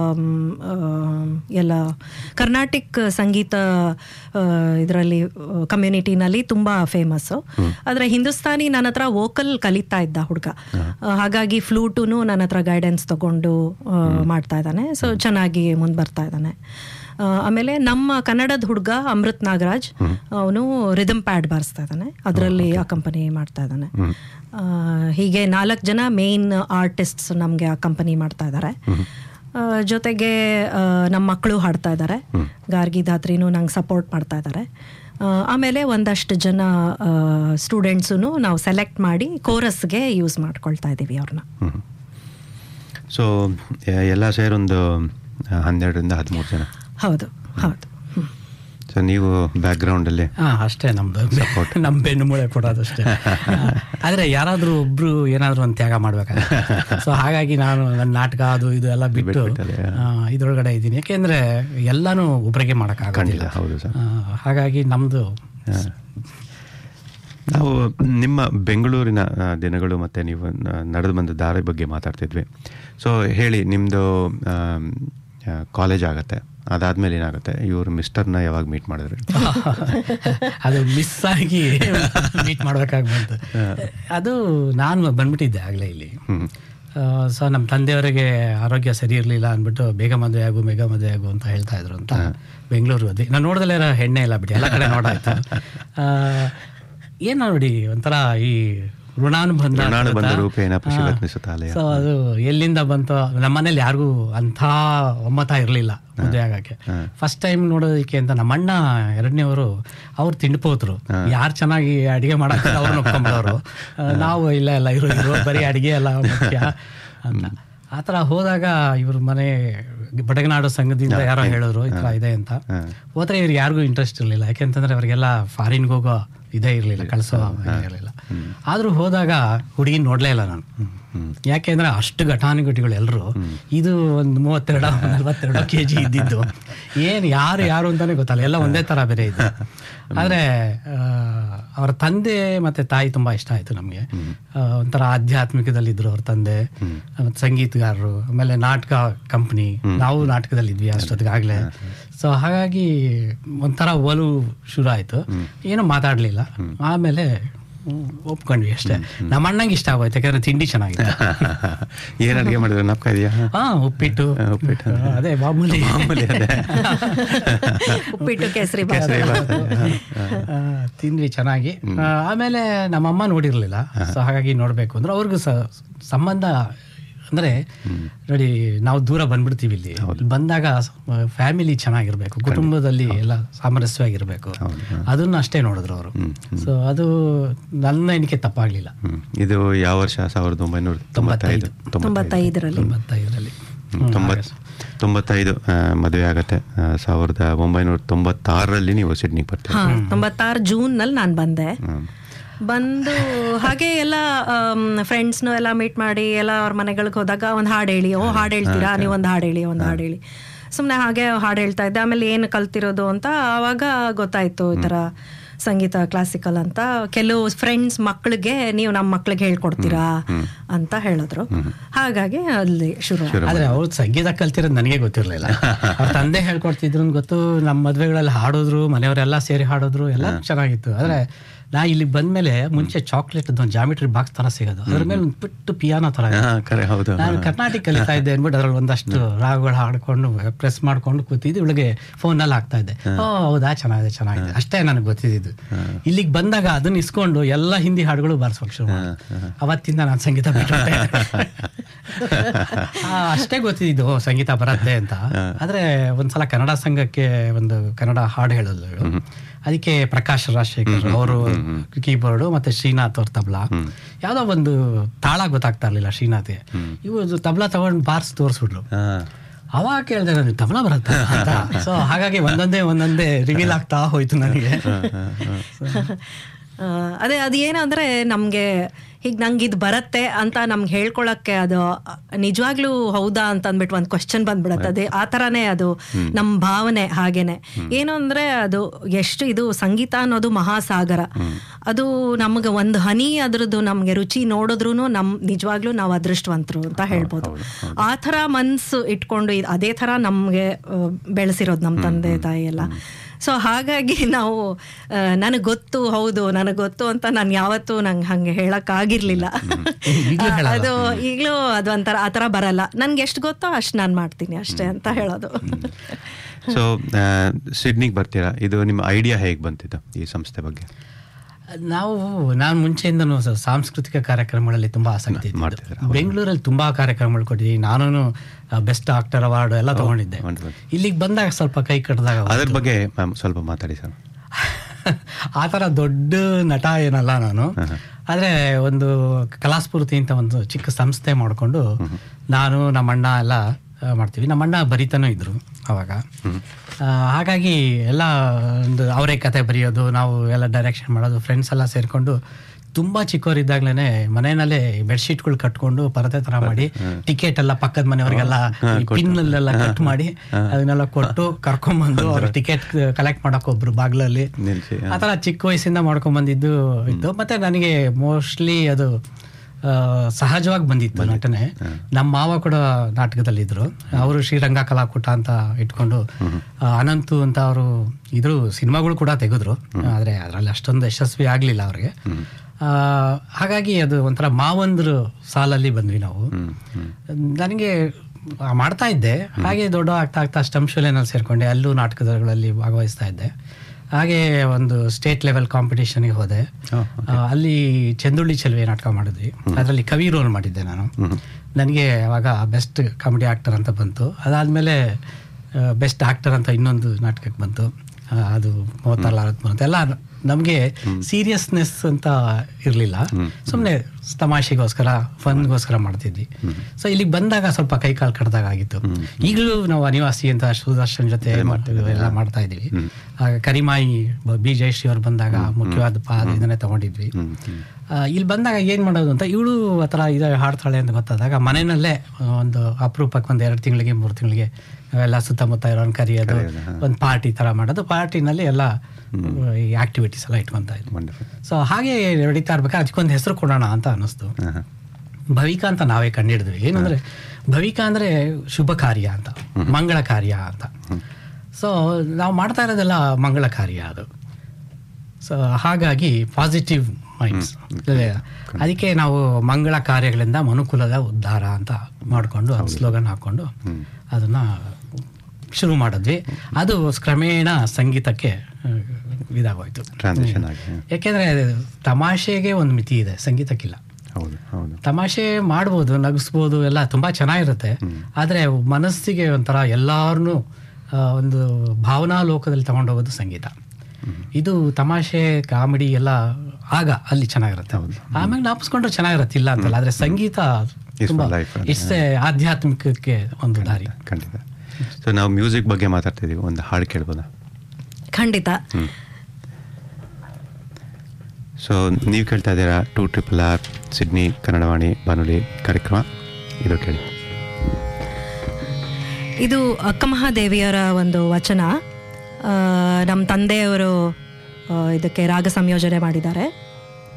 ಎಲ್ಲ ಕರ್ನಾಟಿಕ್ ಸಂಗೀತ ಇದರಲ್ಲಿ ಕಮ್ಯುನಿಟಿನಲ್ಲಿ ತುಂಬ ಫೇಮಸ್ಸು. ಆದರೆ ಹಿಂದೂಸ್ತಾನಿ ನನ್ನ ಹತ್ರ ವೋಕಲ್ ಕಲಿತಾ ಇದ್ದ ಹುಡುಗ, ಹಾಗಾಗಿ ಫ್ಲೂಟುನು ನನ್ನ ಹತ್ರ ಗೈಡೆನ್ಸ್ ತಗೊಂಡು ಮಾಡ್ತಾ ಇದ್ದಾನೆ. ಸೊ ಚೆನ್ನಾಗಿ ಮುಂದೆ ಬರ್ತಾ ಇದ್ದಾನೆ. ಆಮೇಲೆ ನಮ್ಮ ಕನ್ನಡದ ಹುಡುಗ ಅಮೃತ್ ನಾಗರಾಜ್, ಅವನು ರಿದಮ್ ಪ್ಯಾಡ್ ಬಾರಿಸ್ತಾ ಇದ್ದಾನೆ, ಅದರಲ್ಲಿ ಅಕಂಪನಿ ಮಾಡ್ತಾ ಇದ್ದಾನೆ. ಹೀಗೆ 4 ಜನ ಮೇನ್ ಆರ್ಟಿಸ್ಟ್ಸ್ ನಮಗೆ ಅಕಂಪನಿ ಮಾಡ್ತಾ ಇದ್ದಾರೆ. ಜೊತೆಗೆ ನಮ್ಮ ಮಕ್ಕಳು ಹಾಡ್ತಾ ಇದ್ದಾರೆ. ಗಾರ್ಗಿ ಧಾತ್ರಿನೂ ನಂಗೆ ಸಪೋರ್ಟ್ ಮಾಡ್ತಾ ಇದ್ದಾರೆ. ಆಮೇಲೆ ಒಂದಷ್ಟು ಜನ ಸ್ಟೂಡೆಂಟ್ಸೂ ನಾವು ಸೆಲೆಕ್ಟ್ ಮಾಡಿ ಕೋರಸ್ಗೆ ಯೂಸ್ ಮಾಡ್ಕೊಳ್ತಾ ಇದ್ದೀವಿ ಅವ್ರನ್ನ. ಸೊ ಎಲ್ಲ ಸೇರೊಂದು 12ರಿಂದ 13 ಜನ. ಹೌದು ಹೌದು. ಸೊ ನೀವು ಬ್ಯಾಕ್ಗ್ರೌಂಡಲ್ಲಿ ಅಷ್ಟೇ ನಮ್ದು ನಮ್ಮ ಬೆನ್ನು ಮೂಳೆ ಕೊಡೋದಷ್ಟೇ. ಆದರೆ ಯಾರಾದರೂ ಒಬ್ರು ಏನಾದರೂ ಒಂದು ತ್ಯಾಗ ಮಾಡ್ಬೇಕಾಗುತ್ತೆ. ಸೊ ಹಾಗಾಗಿ ನಾನು ನನ್ನ ನಾಟಕ ಅದು ಇದು ಎಲ್ಲ ಬಿಟ್ಟು ಇದ್ರೊಳಗಡೆ ಇದ್ದೀನಿ. ಯಾಕೆಂದ್ರೆ ಎಲ್ಲಾನು ಒಬ್ಬರಿಗೆ ಮಾಡೋಕ್ಕಾಗೋದಿಲ್ಲ. ಹಾಗಾಗಿ ನಮ್ಮದು ನಾವು ನಿಮ್ಮ ಬೆಂಗಳೂರಿನ ದಿನಗಳು ಮತ್ತು ನೀವು ನಡೆದು ಬಂದ ದಾರಿ ಬಗ್ಗೆ ಮಾತಾಡ್ತಿದ್ವಿ. ಸೊ ಹೇಳಿ, ನಿಮ್ಮದು ಕಾಲೇಜ್ ಆಗುತ್ತೆ, ಅದಾದ್ಮೇಲೆ ಏನಾಗುತ್ತೆ? ಇವರು ಮಿಸ್ಟರ್ನ ಯಾವಾಗ ಮೀಟ್ ಮಾಡಿದ್ರಿ? ಅದು ಮಿಸ್ ಆಗಿ ಮೀಟ್ ಮಾಡ್ಬೇಕಾಗಿ ಬಂತು. ಅದು ನಾನು ಬಂದ್ಬಿಟ್ಟಿದ್ದೆ ಆಗಲೇ ಇಲ್ಲಿ. ಸೊ ನಮ್ಮ ತಂದೆಯವರಿಗೆ ಆರೋಗ್ಯ ಸರಿ ಇರಲಿಲ್ಲ ಅಂದ್ಬಿಟ್ಟು ಬೇಗ ಮದುವೆ ಆಗು ಅಂತ ಹೇಳ್ತಾ ಇದ್ರು ಅಂತ ಬೆಂಗಳೂರು. ನಾನು ನೋಡ್ದಲ್ಲೇ ಹೆಣ್ಣೆ ಇಲ್ಲ ಬಿಡಿ, ಎಲ್ಲ ಕಡೆ ನೋಡಾಯ್ತು. ಏನ ನೋಡಿ ಒಂಥರ ಈ ಋಣಾನುಬಂಧ. ಸೊ ಅದು ಎಲ್ಲಿಂದ ಬಂತು? ನಮ್ಮನೇಲಿ ಯಾರಿಗೂ ಅಂಥ ಒಮ್ಮತ ಇರಲಿಲ್ಲ ಮದುವೆ ಆಗಕ್ಕೆ. ಫಸ್ಟ್ ಟೈಮ್ ನೋಡೋದಕ್ಕೆ ಅಂತ ನಮ್ಮಣ್ಣ ಎರಡನೇವರು ಅವ್ರು ತಿಂಡ್ಪೋತ್ರು. ಯಾರು ಚೆನ್ನಾಗಿ ಅಡಿಗೆ ಮಾಡಕ್ಕೆ ಅವ್ರು ನೋಡ್ಕೊಂಡ್ಬಿಡೋರು. ನಾವು ಇಲ್ಲ ಇರೋ ಬರೀ ಅಡಿಗೆ ಎಲ್ಲ ಮುಖ್ಯ ಅಂತ. ಆ ಥರ ಹೋದಾಗ ಇವ್ರ ಮನೆ ಬಡಗನಾಡು ಸಂಘದಿಂದ ಯಾರೋ ಹೇಳಿದ್ರು ಈ ಥರ ಇದೆ ಅಂತ. ಹೋದ್ರೆ ಇವ್ರಿಗೆ ಯಾರಿಗೂ ಇಂಟ್ರೆಸ್ಟ್ ಇರಲಿಲ್ಲ. ಯಾಕೆಂತಂದ್ರೆ ಅವ್ರಿಗೆಲ್ಲ ಫಾರಿನ್ಗೆ ಹೋಗೋ ಇದೇ ಇರಲಿಲ್ಲ, ಕಳಿಸೋ ಇರಲಿಲ್ಲ. ಆದರೂ ಹೋದಾಗ ಹುಡುಗಿನ ನೋಡಲೇ ಇಲ್ಲ ನಾನು. ಯಾಕೆಂದ್ರೆ ಅಷ್ಟು ಘಟಾನುಘಟಿಗಳು ಎಲ್ಲರೂ. ಇದು ಒಂದು 32-42 kg ಇದ್ದಿದ್ದು. ಏನು ಯಾರು ಅಂತಾನೆ ಗೊತ್ತಲ್ಲ, ಎಲ್ಲ ಒಂದೇ ಥರ ಬೇರೆ ಇದೆ. ಆದರೆ ಅವರ ತಂದೆ ಮತ್ತು ತಾಯಿ ತುಂಬ ಇಷ್ಟ ಆಯಿತು ನಮಗೆ. ಒಂಥರ ಆಧ್ಯಾತ್ಮಿಕದಲ್ಲಿದ್ದರು ಅವ್ರ ತಂದೆ, ಸಂಗೀತಗಾರರು, ಆಮೇಲೆ ನಾಟಕ ಕಂಪ್ನಿ, ನಾವು ನಾಟಕದಲ್ಲಿದ್ವಿ ಅಷ್ಟೊತ್ತಿಗಾಗಲೇ. ಸೊ ಹಾಗಾಗಿ ಒಂಥರ ಒಲವು ಶುರು ಆಯಿತು. ಏನೂ ಮಾತಾಡಲಿಲ್ಲ. ಆಮೇಲೆ ಒಪ್ಕೊಂಡ್ವಿ ಅಷ್ಟೇ. ನಮ್ಮ ಅಣ್ಣಂಗೆ ಇಷ್ಟ ಆಗೋಯ್ತು, ಯಾಕಂದ್ರೆ ತಿಂಡಿ ಚೆನ್ನಾಗಿದೆ. ಏನ್ ಅಡುಗೆ ಮಾಡಿದ್ರೆ ನಪ್ಕ ಇದೆಯಾ? ಉಪ್ಪಿಟ್ಟು ಅದೇ ಮಾಮೂಲಿ ಉಪ್ಪಿಟ್ಟು ಕೇಸರಿ ತಿಂದ್ವಿ ಚೆನ್ನಾಗಿ. ಆಮೇಲೆ ನಮ್ಮಮ್ಮ ನೋಡಿರ್ಲಿಲ್ಲ. ಸೊ ಹಾಗಾಗಿ ನೋಡ್ಬೇಕು ಅಂದ್ರೆ ಅವ್ರಿಗೂ ಸಂಬಂಧ ಅಂದ್ರೆ ನೋಡಿ, ನಾವು ದೂರ ಬಂದ್ಬಿಡ್ತೀವಿ. ಇಲ್ಲಿ ಬಂದಾಗ ಫ್ಯಾಮಿಲಿ ಚೆನ್ನಾಗಿರ್ಬೇಕು, ಕುಟುಂಬದಲ್ಲಿ ಎಲ್ಲ ಸಾಮರಸ್ಯವಾಗಿರ್ಬೇಕು, ಅದನ್ನ ಅಷ್ಟೇ ನೋಡಿದ್ರು ಅವರು. ಸೊ ಅದು ನನ್ನ ಎಣಿಕೆ ತಪ್ಪಾಗ್ಲಿಲ್ಲ. ಇದು ಯಾವ ವರ್ಷ? 1995 ಮದುವೆ ಆಗತ್ತೆ. 1996 ನೀವು ಸಿಡ್ನಿಗೆ ಬರ್ತೀವಿ. 96 ಜೂನ್ ನಲ್ಲಿ ನಾನು ಬಂದೆ. ಬಂದು ಹಾಗೆ ಎಲ್ಲ ಫ್ರೆಂಡ್ಸ್ನು ಎಲ್ಲ ಮೀಟ್ ಮಾಡಿ ಎಲ್ಲ ಅವ್ರ ಮನೆಗಳಿಗೆ ಹೋದಾಗ ಒಂದು ಹಾಡು ಹೇಳಿ, ಹಾಡು ಹೇಳ್ತೀರಾ ನೀವು, ಒಂದು ಹಾಡು ಹೇಳಿ, ಒಂದು ಹಾಡು ಹೇಳಿ. ಸುಮ್ಮನೆ ಹಾಗೆ ಹಾಡು ಹೇಳ್ತಾ ಇದ್ದೆ. ಆಮೇಲೆ ಏನು ಕಲ್ತಿರೋದು ಅಂತ ಆವಾಗ ಗೊತ್ತಾಯ್ತು, ಈ ಥರ ಸಂಗೀತ ಕ್ಲಾಸಿಕಲ್ ಅಂತ. ಕೆಲವು ಫ್ರೆಂಡ್ಸ್ ಮಕ್ಕಳಿಗೆ ನೀವು ನಮ್ಮ ಮಕ್ಳಿಗೆ ಹೇಳ್ಕೊಡ್ತೀರಾ ಅಂತ ಹೇಳಿದ್ರು. ಹಾಗಾಗಿ ಅಲ್ಲಿ ಶುರು. ಆದ್ರೆ ಅವ್ರು ಸಂಗೀತ ಕಲ್ತಿರೋದು ನನಗೆ ಗೊತ್ತಿರಲಿಲ್ಲ. ಅವ್ರ ತಂದೆ ಹೇಳ್ಕೊಡ್ತಿದ್ರು ಗೊತ್ತು. ನಮ್ಮ ಮದ್ವೆಗಳಲ್ಲಿ ಹಾಡೋದ್ರು, ಮನೆಯವರೆಲ್ಲ ಸೇರಿ ಹಾಡೋದ್ರು, ಎಲ್ಲ ಚೆನ್ನಾಗಿತ್ತು. ಆದ್ರೆ ನಾ ಇಲ್ಲಿ ಬಂದ್ಮೇಲೆ ಮುಂಚೆ ಚಾಕ್ಲೇಟ್ ಒಂದು ಜಾಮಿಟ್ರಿ ಬಾಕ್ಸ್ ತರ ಸಿಗೋದು, ಅದ್ರ ಮೇಲೆ ಒಂದು ಪುಟ್ಟು ಪಿಯಾನೋ ತರ. ನಾನು ಕರ್ನಾಟಕ ಕಲಿತಾ ಇದ್ದೆ ಅನ್ಬಿಟ್ಟು ಅದ್ರಲ್ಲಿ ಒಂದಷ್ಟು ರಾಗಗಳು ಹಾಡ್ಕೊಂಡು ಪ್ರೆಸ್ ಮಾಡ್ಕೊಂಡು ಕೂತಿದ್ದು, ಇವಳಿಗೆ ಫೋನಲ್ಲಿ ಹಾಕ್ತಾ ಇದ್ದೆ. ಹೌದಾ, ಚೆನ್ನಾಗಿದೆ ಅಷ್ಟೇ ನನಗೆ ಗೊತ್ತಿದ್ದು. ಇಲ್ಲಿಗೆ ಬಂದಾಗ ಅದನ್ನ ಇಸ್ಕೊಂಡು ಎಲ್ಲ ಹಿಂದಿ ಹಾಡುಗಳು ಬಾರಿಸೋಕೆ ಶುರು. ಅವತ್ತಿಂದ ನಾನು ಸಂಗೀತ ಬಿಟ್ಟೆ. ಅಷ್ಟೇ ಗೊತ್ತಿದ್ದು ಸಂಗೀತ ಬರತ್ತೆ ಅಂತ. ಆದ್ರೆ ಒಂದ್ಸಲ ಕನ್ನಡ ಸಂಘಕ್ಕೆ ಒಂದು ಕನ್ನಡ ಹಾಡು ಹೇಳಿದ್ರು. ಅದಕ್ಕೆ ಪ್ರಕಾಶ್ ರಾಜಶೇಖರ್ ಅವರು ಕೀಬೋರ್ಡು ಮತ್ತೆ ಶ್ರೀನಾಥ್ ಅವ್ರ ತಬ್ಲಾ. ಯಾವ್ದೋ ಒಂದು ತಾಳ ಗೊತ್ತಾಗ್ತಾ ಇರ್ಲಿಲ್ಲ ಶ್ರೀನಾಥ್ಗೆ. ಇವರು ತಬ್ಲಾ ತಗೊಂಡು ಬಾರ್ಸ್ ತೋರಿಸ್ಬಿಟ್ರು. ಅವಾಗ ಕೇಳಿದೆ ನನಗೆ ತಬ್ಲಾ ಬರುತ್ತೆ ಅಂತ. ಸೊ ಹಾಗಾಗಿ ಒಂದೊಂದೇ ರಿವೀಲ್ ಆಗ್ತಾ ಹೋಯ್ತು ನನಗೆ. ಅದೇ ಅದು ಏನು ಅಂದರೆ ನಮಗೆ ಹೀಗೆ ನಂಗೆ ಇದು ಬರುತ್ತೆ ಅಂತ ನಮ್ಗೆ ಹೇಳ್ಕೊಳಕ್ಕೆ ಅದು ನಿಜವಾಗ್ಲೂ ಹೌದಾ ಅಂತ ಅಂದ್ಬಿಟ್ಟು ಒಂದು ಕ್ವಶನ್ ಬಂದ್ಬಿಡತ್ತೆ. ಅದೇ ಆ ಥರನೇ ಅದು ನಮ್ಮ ಭಾವನೆ. ಹಾಗೇನೆ ಏನು ಅಂದರೆ ಅದು ಎಷ್ಟು ಇದು ಸಂಗೀತ ಅನ್ನೋದು ಮಹಾಸಾಗರ. ಅದು ನಮ್ಗೆ ಒಂದು ಹನಿ ಅದ್ರದ್ದು ನಮಗೆ ರುಚಿ ನೋಡಿದ್ರು ನಿಜವಾಗ್ಲೂ ನಾವು ಅದೃಷ್ಟವಂತರು ಅಂತ ಹೇಳ್ಬೋದು. ಆ ಥರ ಮನಸ್ಸು ಇಟ್ಕೊಂಡು ಅದೇ ಥರ ನಮಗೆ ಬೆಳೆಸಿರೋದು ನಮ್ಮ ತಂದೆ ತಾಯಿ ಎಲ್ಲ. ಸೊ ಹಾಗಾಗಿ ನಾವು ನನಗೆ ಗೊತ್ತು, ಹೌದು ನನಗೆ ಗೊತ್ತು ಅಂತ ನಾನು ಯಾವತ್ತೂ ನಂಗೆ ಹಾಗೆ ಹೇಳೋಕ್ಕಾಗಿರ್ಲಿಲ್ಲ. ಅದು ಈಗಲೂ ಅದು ಒಂಥರ ಆ ಥರ ಬರಲ್ಲ. ನನ್ಗೆ ಎಷ್ಟು ಗೊತ್ತೋ ಅಷ್ಟು ನಾನು ಮಾಡ್ತೀನಿ ಅಷ್ಟೇ ಅಂತ ಹೇಳೋದು. ಸೊ ಸಿಡ್ನಿಗೆ ಬರ್ತೀರಾ, ಇದು ನಿಮ್ಮ ಐಡಿಯಾ ಹೇಗೆ ಬಂತಿದ್ದು ಈ ಸಂಸ್ಥೆ ಬಗ್ಗೆ? ನಾನು ಮುಂಚೆಯಿಂದನೂ ಸಾಂಸ್ಕೃತಿಕ ಕಾರ್ಯಕ್ರಮಗಳಲ್ಲಿ ತುಂಬಾ ಆಸಕ್ತಿ ಇತ್ತು. ಬೆಂಗಳೂರಲ್ಲಿ ತುಂಬಾ ಕಾರ್ಯಕ್ರಮಗಳು ಕೊಟ್ಟಿದ್ದೀನಿ. ನಾನು ಬೆಸ್ಟ್ ಆಕ್ಟರ್ ಅವಾರ್ಡ್ ಎಲ್ಲ ತಗೊಂಡಿದ್ದೆ. ಇಲ್ಲಿಗೆ ಬಂದಾಗ ಸ್ವಲ್ಪ ಕೈ ಕಟ್ಟಿದಾಗ ಅದ್ರ ಬಗ್ಗೆ ಸ್ವಲ್ಪ ಮಾತಾಡಿ ಸರ್. ಆ ಥರ ದೊಡ್ಡ ನಟ ಏನಲ್ಲ ನಾನು. ಆದರೆ ಒಂದು ಕಲಾಸ್ಫೂರ್ತಿ ಅಂತ ಒಂದು ಚಿಕ್ಕ ಸಂಸ್ಥೆ ಮಾಡಿಕೊಂಡು ನಾನು ನಮ್ಮಣ್ಣ ಎಲ್ಲ ಮಾಡ್ತೀವಿ. ನಮ್ಮಣ್ಣ ಬರಿತಾನೂ ಇದ್ರು ಅವಾಗ. ಹಾಗಾಗಿ ಎಲ್ಲ ಒಂದು ಅವರೇ ಕತೆ ಬರೆಯೋದು, ನಾವು ಎಲ್ಲ ಡೈರೆಕ್ಷನ್ ಮಾಡೋದು, ಫ್ರೆಂಡ್ಸ್ ಎಲ್ಲ ಸೇರಿಕೊಂಡು ತುಂಬ ಚಿಕ್ಕವರಿದ್ದಾಗಲೇ ಮನೆಯಲ್ಲೇ ಬೆಡ್ಶೀಟ್ಗಳು ಕಟ್ಕೊಂಡು ಪರದೆ ಥರ ಮಾಡಿ ಟಿಕೆಟ್ ಎಲ್ಲ ಪಕ್ಕದ ಮನೆಯವರಿಗೆಲ್ಲ ಪಿನ್ನಲ್ಲೆಲ್ಲ ಕಟ್ ಮಾಡಿ ಅದನ್ನೆಲ್ಲ ಕೊಟ್ಟು ಕರ್ಕೊಂಬಂದು ಅವ್ರ ಟಿಕೆಟ್ ಕಲೆಕ್ಟ್ ಮಾಡೋಕೆ ಒಬ್ರು ಬಾಗ್ಲಲ್ಲಿ ಆ ಥರ ಚಿಕ್ಕ ವಯಸ್ಸಿಂದ ಮಾಡ್ಕೊಂಬಂದಿದ್ದು ಇತ್ತು. ಮತ್ತು ನನಗೆ ಮೋಸ್ಟ್ಲಿ ಅದು ಸಹಜವಾಗಿ ಬಂದಿತ್ತು ನಟನೆ. ನಮ್ಮ ಮಾವ ಕೂಡ ನಾಟಕದಲ್ಲಿದ್ದರು. ಅವರು ಶ್ರೀರಂಗ ಕಲಾಕೂಟ ಅಂತ ಇಟ್ಕೊಂಡು ಅನಂತು ಅಂತ ಅವರು ಇದ್ರು, ಸಿನಿಮಾಗಳು ಕೂಡ ತೆಗೆದ್ರು. ಆದರೆ ಅದರಲ್ಲಿ ಅಷ್ಟೊಂದು ಯಶಸ್ವಿ ಆಗಲಿಲ್ಲ ಅವ್ರಿಗೆ. ಹಾಗಾಗಿ ಅದು ಒಂಥರ ಮಾವಂದ್ರ ಸಾಲಲ್ಲಿ ಬಂದ್ವಿ ನಾವು. ನನಗೆ ಮಾಡ್ತಾ ಇದ್ದೆ. ಹಾಗೆ ದೊಡ್ಡ ಆಗ್ತಾ ಸ್ಟಂಶೂಲೇನಲ್ಲಿ ಸೇರಿಕೊಂಡೆ. ಅಲ್ಲೂ ನಾಟಕಗಳಲ್ಲಿ ಭಾಗವಹಿಸ್ತಾ ಇದ್ದೆ. ಹಾಗೆ ಒಂದು ಸ್ಟೇಟ್ ಲೆವೆಲ್ ಕಾಂಪಿಟೇಷನ್ಗೆ ಹೋದೆ. ಅಲ್ಲಿ ಚಂದುಳ್ಳಿ ಚೆಲುವೆ ನಾಟಕ ಮಾಡಿದ್ವಿ. ಅದರಲ್ಲಿ ಕವಿ ರೋಲ್ ಮಾಡಿದ್ದೆ ನಾನು. ನನಗೆ ಅವಾಗ ಬೆಸ್ಟ್ ಕಾಮಿಡಿ ಆಕ್ಟರ್ ಅಂತ ಬಂತು. ಅದಾದಮೇಲೆ ಬೆಸ್ಟ್ ಆಕ್ಟರ್ ಅಂತ ಇನ್ನೊಂದು ನಾಟಕಕ್ಕೆ ಬಂತು. ಅದು 36-40 ಎಲ್ಲ ನಮಗೆ ಸೀರಿಯಸ್ನೆಸ್ ಅಂತ ಇರಲಿಲ್ಲ. ಸುಮ್ಮನೆ ತಮಾಷೆಗೋಸ್ಕರ ಫನ್ಗೋಸ್ಕರ ಮಾಡ್ತಿದ್ವಿ. ಸೊ ಇಲ್ಲಿಗೆ ಬಂದಾಗ ಸ್ವಲ್ಪ ಕೈ ಕಾಲು ಕಡ್ದಾಗ ಆಗಿತ್ತು. ಈಗಲೂ ನಾವು ಅನಿವಾಸಿ ಅಂತ ಸುದರ್ಶನ್ ಜೊತೆ ಎಲ್ಲ ಮಾಡ್ತಾ ಇದ್ದೀವಿ. ಕರಿಮಾಯಿ ಬಿ ಜಯಶ್ರೀ ಅವ್ರು ಬಂದಾಗ ಮುಖ್ಯವಾದ ಇದನ್ನೇ ತಗೊಂಡಿದ್ವಿ. ಇಲ್ಲಿ ಬಂದಾಗ ಏನು ಮಾಡೋದು ಅಂತ ಇವಳು ಆ ಥರ ಇದು ಹಾಡ್ತಾಳೆ ಅಂತ ಗೊತ್ತಾದಾಗ ಮನೆಯಲ್ಲೇ ಒಂದು ಅಪರೂಪಕ್ಕೆ ಒಂದು 2 ತಿಂಗಳಿಗೆ 3 ತಿಂಗಳಿಗೆ ಎಲ್ಲ ಸುತ್ತಮುತ್ತ ಇರೋನ್ ಕರೆಯೋದು, ಒಂದು ಪಾರ್ಟಿ ಥರ ಮಾಡೋದು. ಪಾರ್ಟಿನಲ್ಲಿ ಎಲ್ಲ ಈ ಆಕ್ಟಿವಿಟೀಸ್ ಎಲ್ಲ ಇಟ್ಕೊತಾ ಇದ್ವಿ. ಸೊ ಹಾಗೆ ನಡೀತಾ ಇರ್ಬೇಕಾದ್ರೆ ಅದಕ್ಕೊಂದು ಹೆಸರು ಕೊಡೋಣ ಅಂತ ಅನ್ನಿಸ್ತು. ಭವಿಕಾ ಅಂತ ನಾವೇ ಕಂಡಿಡಿದ್ವಿ. ಏನಂದ್ರೆ ಭವಿಕಾ ಅಂದ್ರೆ ಶುಭ ಕಾರ್ಯ ಅಂತ, ಮಂಗಳ ಕಾರ್ಯ ಅಂತ. ಸೊ ನಾವು ಮಾಡ್ತಾ ಇರೋದೆಲ್ಲ ಮಂಗಳ ಕಾರ್ಯ ಅದು. ಸೊ ಹಾಗಾಗಿ ಪಾಸಿಟಿವ್ ಮೈಂಡ್ಸ್. ಅದಕ್ಕೆ ನಾವು ಮಂಗಳ ಕಾರ್ಯಗಳಿಂದ ಮನುಕುಲದ ಉದ್ಧಾರ ಅಂತ ಮಾಡಿಕೊಂಡು ಸ್ಲೋಗನ್ ಹಾಕೊಂಡು ಅದನ್ನ ಶುರು ಮಾಡಿದ್ವಿ. ಅದು ಕ್ರಮೇಣ ಸಂಗೀತಕ್ಕೆ ಇದಾಗೋಯ್ತು. ಯಾಕೆಂದ್ರೆ ತಮಾಷೆಗೆ ಒಂದು ಮಿತಿ ಇದೆ, ಸಂಗೀತಕ್ಕಿಲ್ಲ. ತಮಾಷೆ ಮಾಡ್ಬೋದು, ನಗಿಸ್ಬೋದು, ಎಲ್ಲ ತುಂಬಾ ಚೆನ್ನಾಗಿರುತ್ತೆ. ಆದ್ರೆ ಮನಸ್ಸಿಗೆ ಒಂಥರ ಎಲ್ಲಾರನ್ನೂ ಒಂದು ಭಾವನಾ ಲೋಕದಲ್ಲಿ ತಗೊಂಡೋಗೋದು ಸಂಗೀತ. ಇದು ತಮಾಷೆ ಕಾಮಿಡಿ ಎಲ್ಲ ಆಗ ಅಲ್ಲಿ ಚೆನ್ನಾಗಿರುತ್ತೆ, ಆಮೇಲೆ ನಾಪಿಸ್ಕೊಂಡ್ರೆ ಚೆನ್ನಾಗಿರುತ್ತೆ, ಇಲ್ಲ ಅಂತಲ್ಲ. ಆದ್ರೆ ಸಂಗೀತ ತುಂಬಾ ಇಷ್ಟೇ ಆಧ್ಯಾತ್ಮಿಕಕ್ಕೆ ಒಂದು ದಾರಿ. ಖಂಡಿತ. ಸೊ ನಾವು ಮ್ಯೂಸಿಕ್ ಬಗ್ಗೆ ಮಾತಾಡ್ತಿದೀವಿ, ಒಂದು ಹಾಡು ಕೇಳ್ಬೋದಾ? ಖಂಡಿತ. ಸೊ ನೀವು ಕೇಳ್ತಾ ಇದ್ದೀರಾ 2RRR ಸಿಡ್ನಿ ಕನ್ನಡವಾಣಿ ಬಾನುಲಿ ಕಾರ್ಯಕ್ರಮ. ಇದು ಕೇಳಿ. ಇದು ಅಕ್ಕಮಹಾದೇವಿಯರ ಒಂದು ವಚನ. ನಮ್ಮ ತಂದೆಯವರು ಇದಕ್ಕೆ ರಾಗ ಸಂಯೋಜನೆ ಮಾಡಿದ್ದಾರೆ.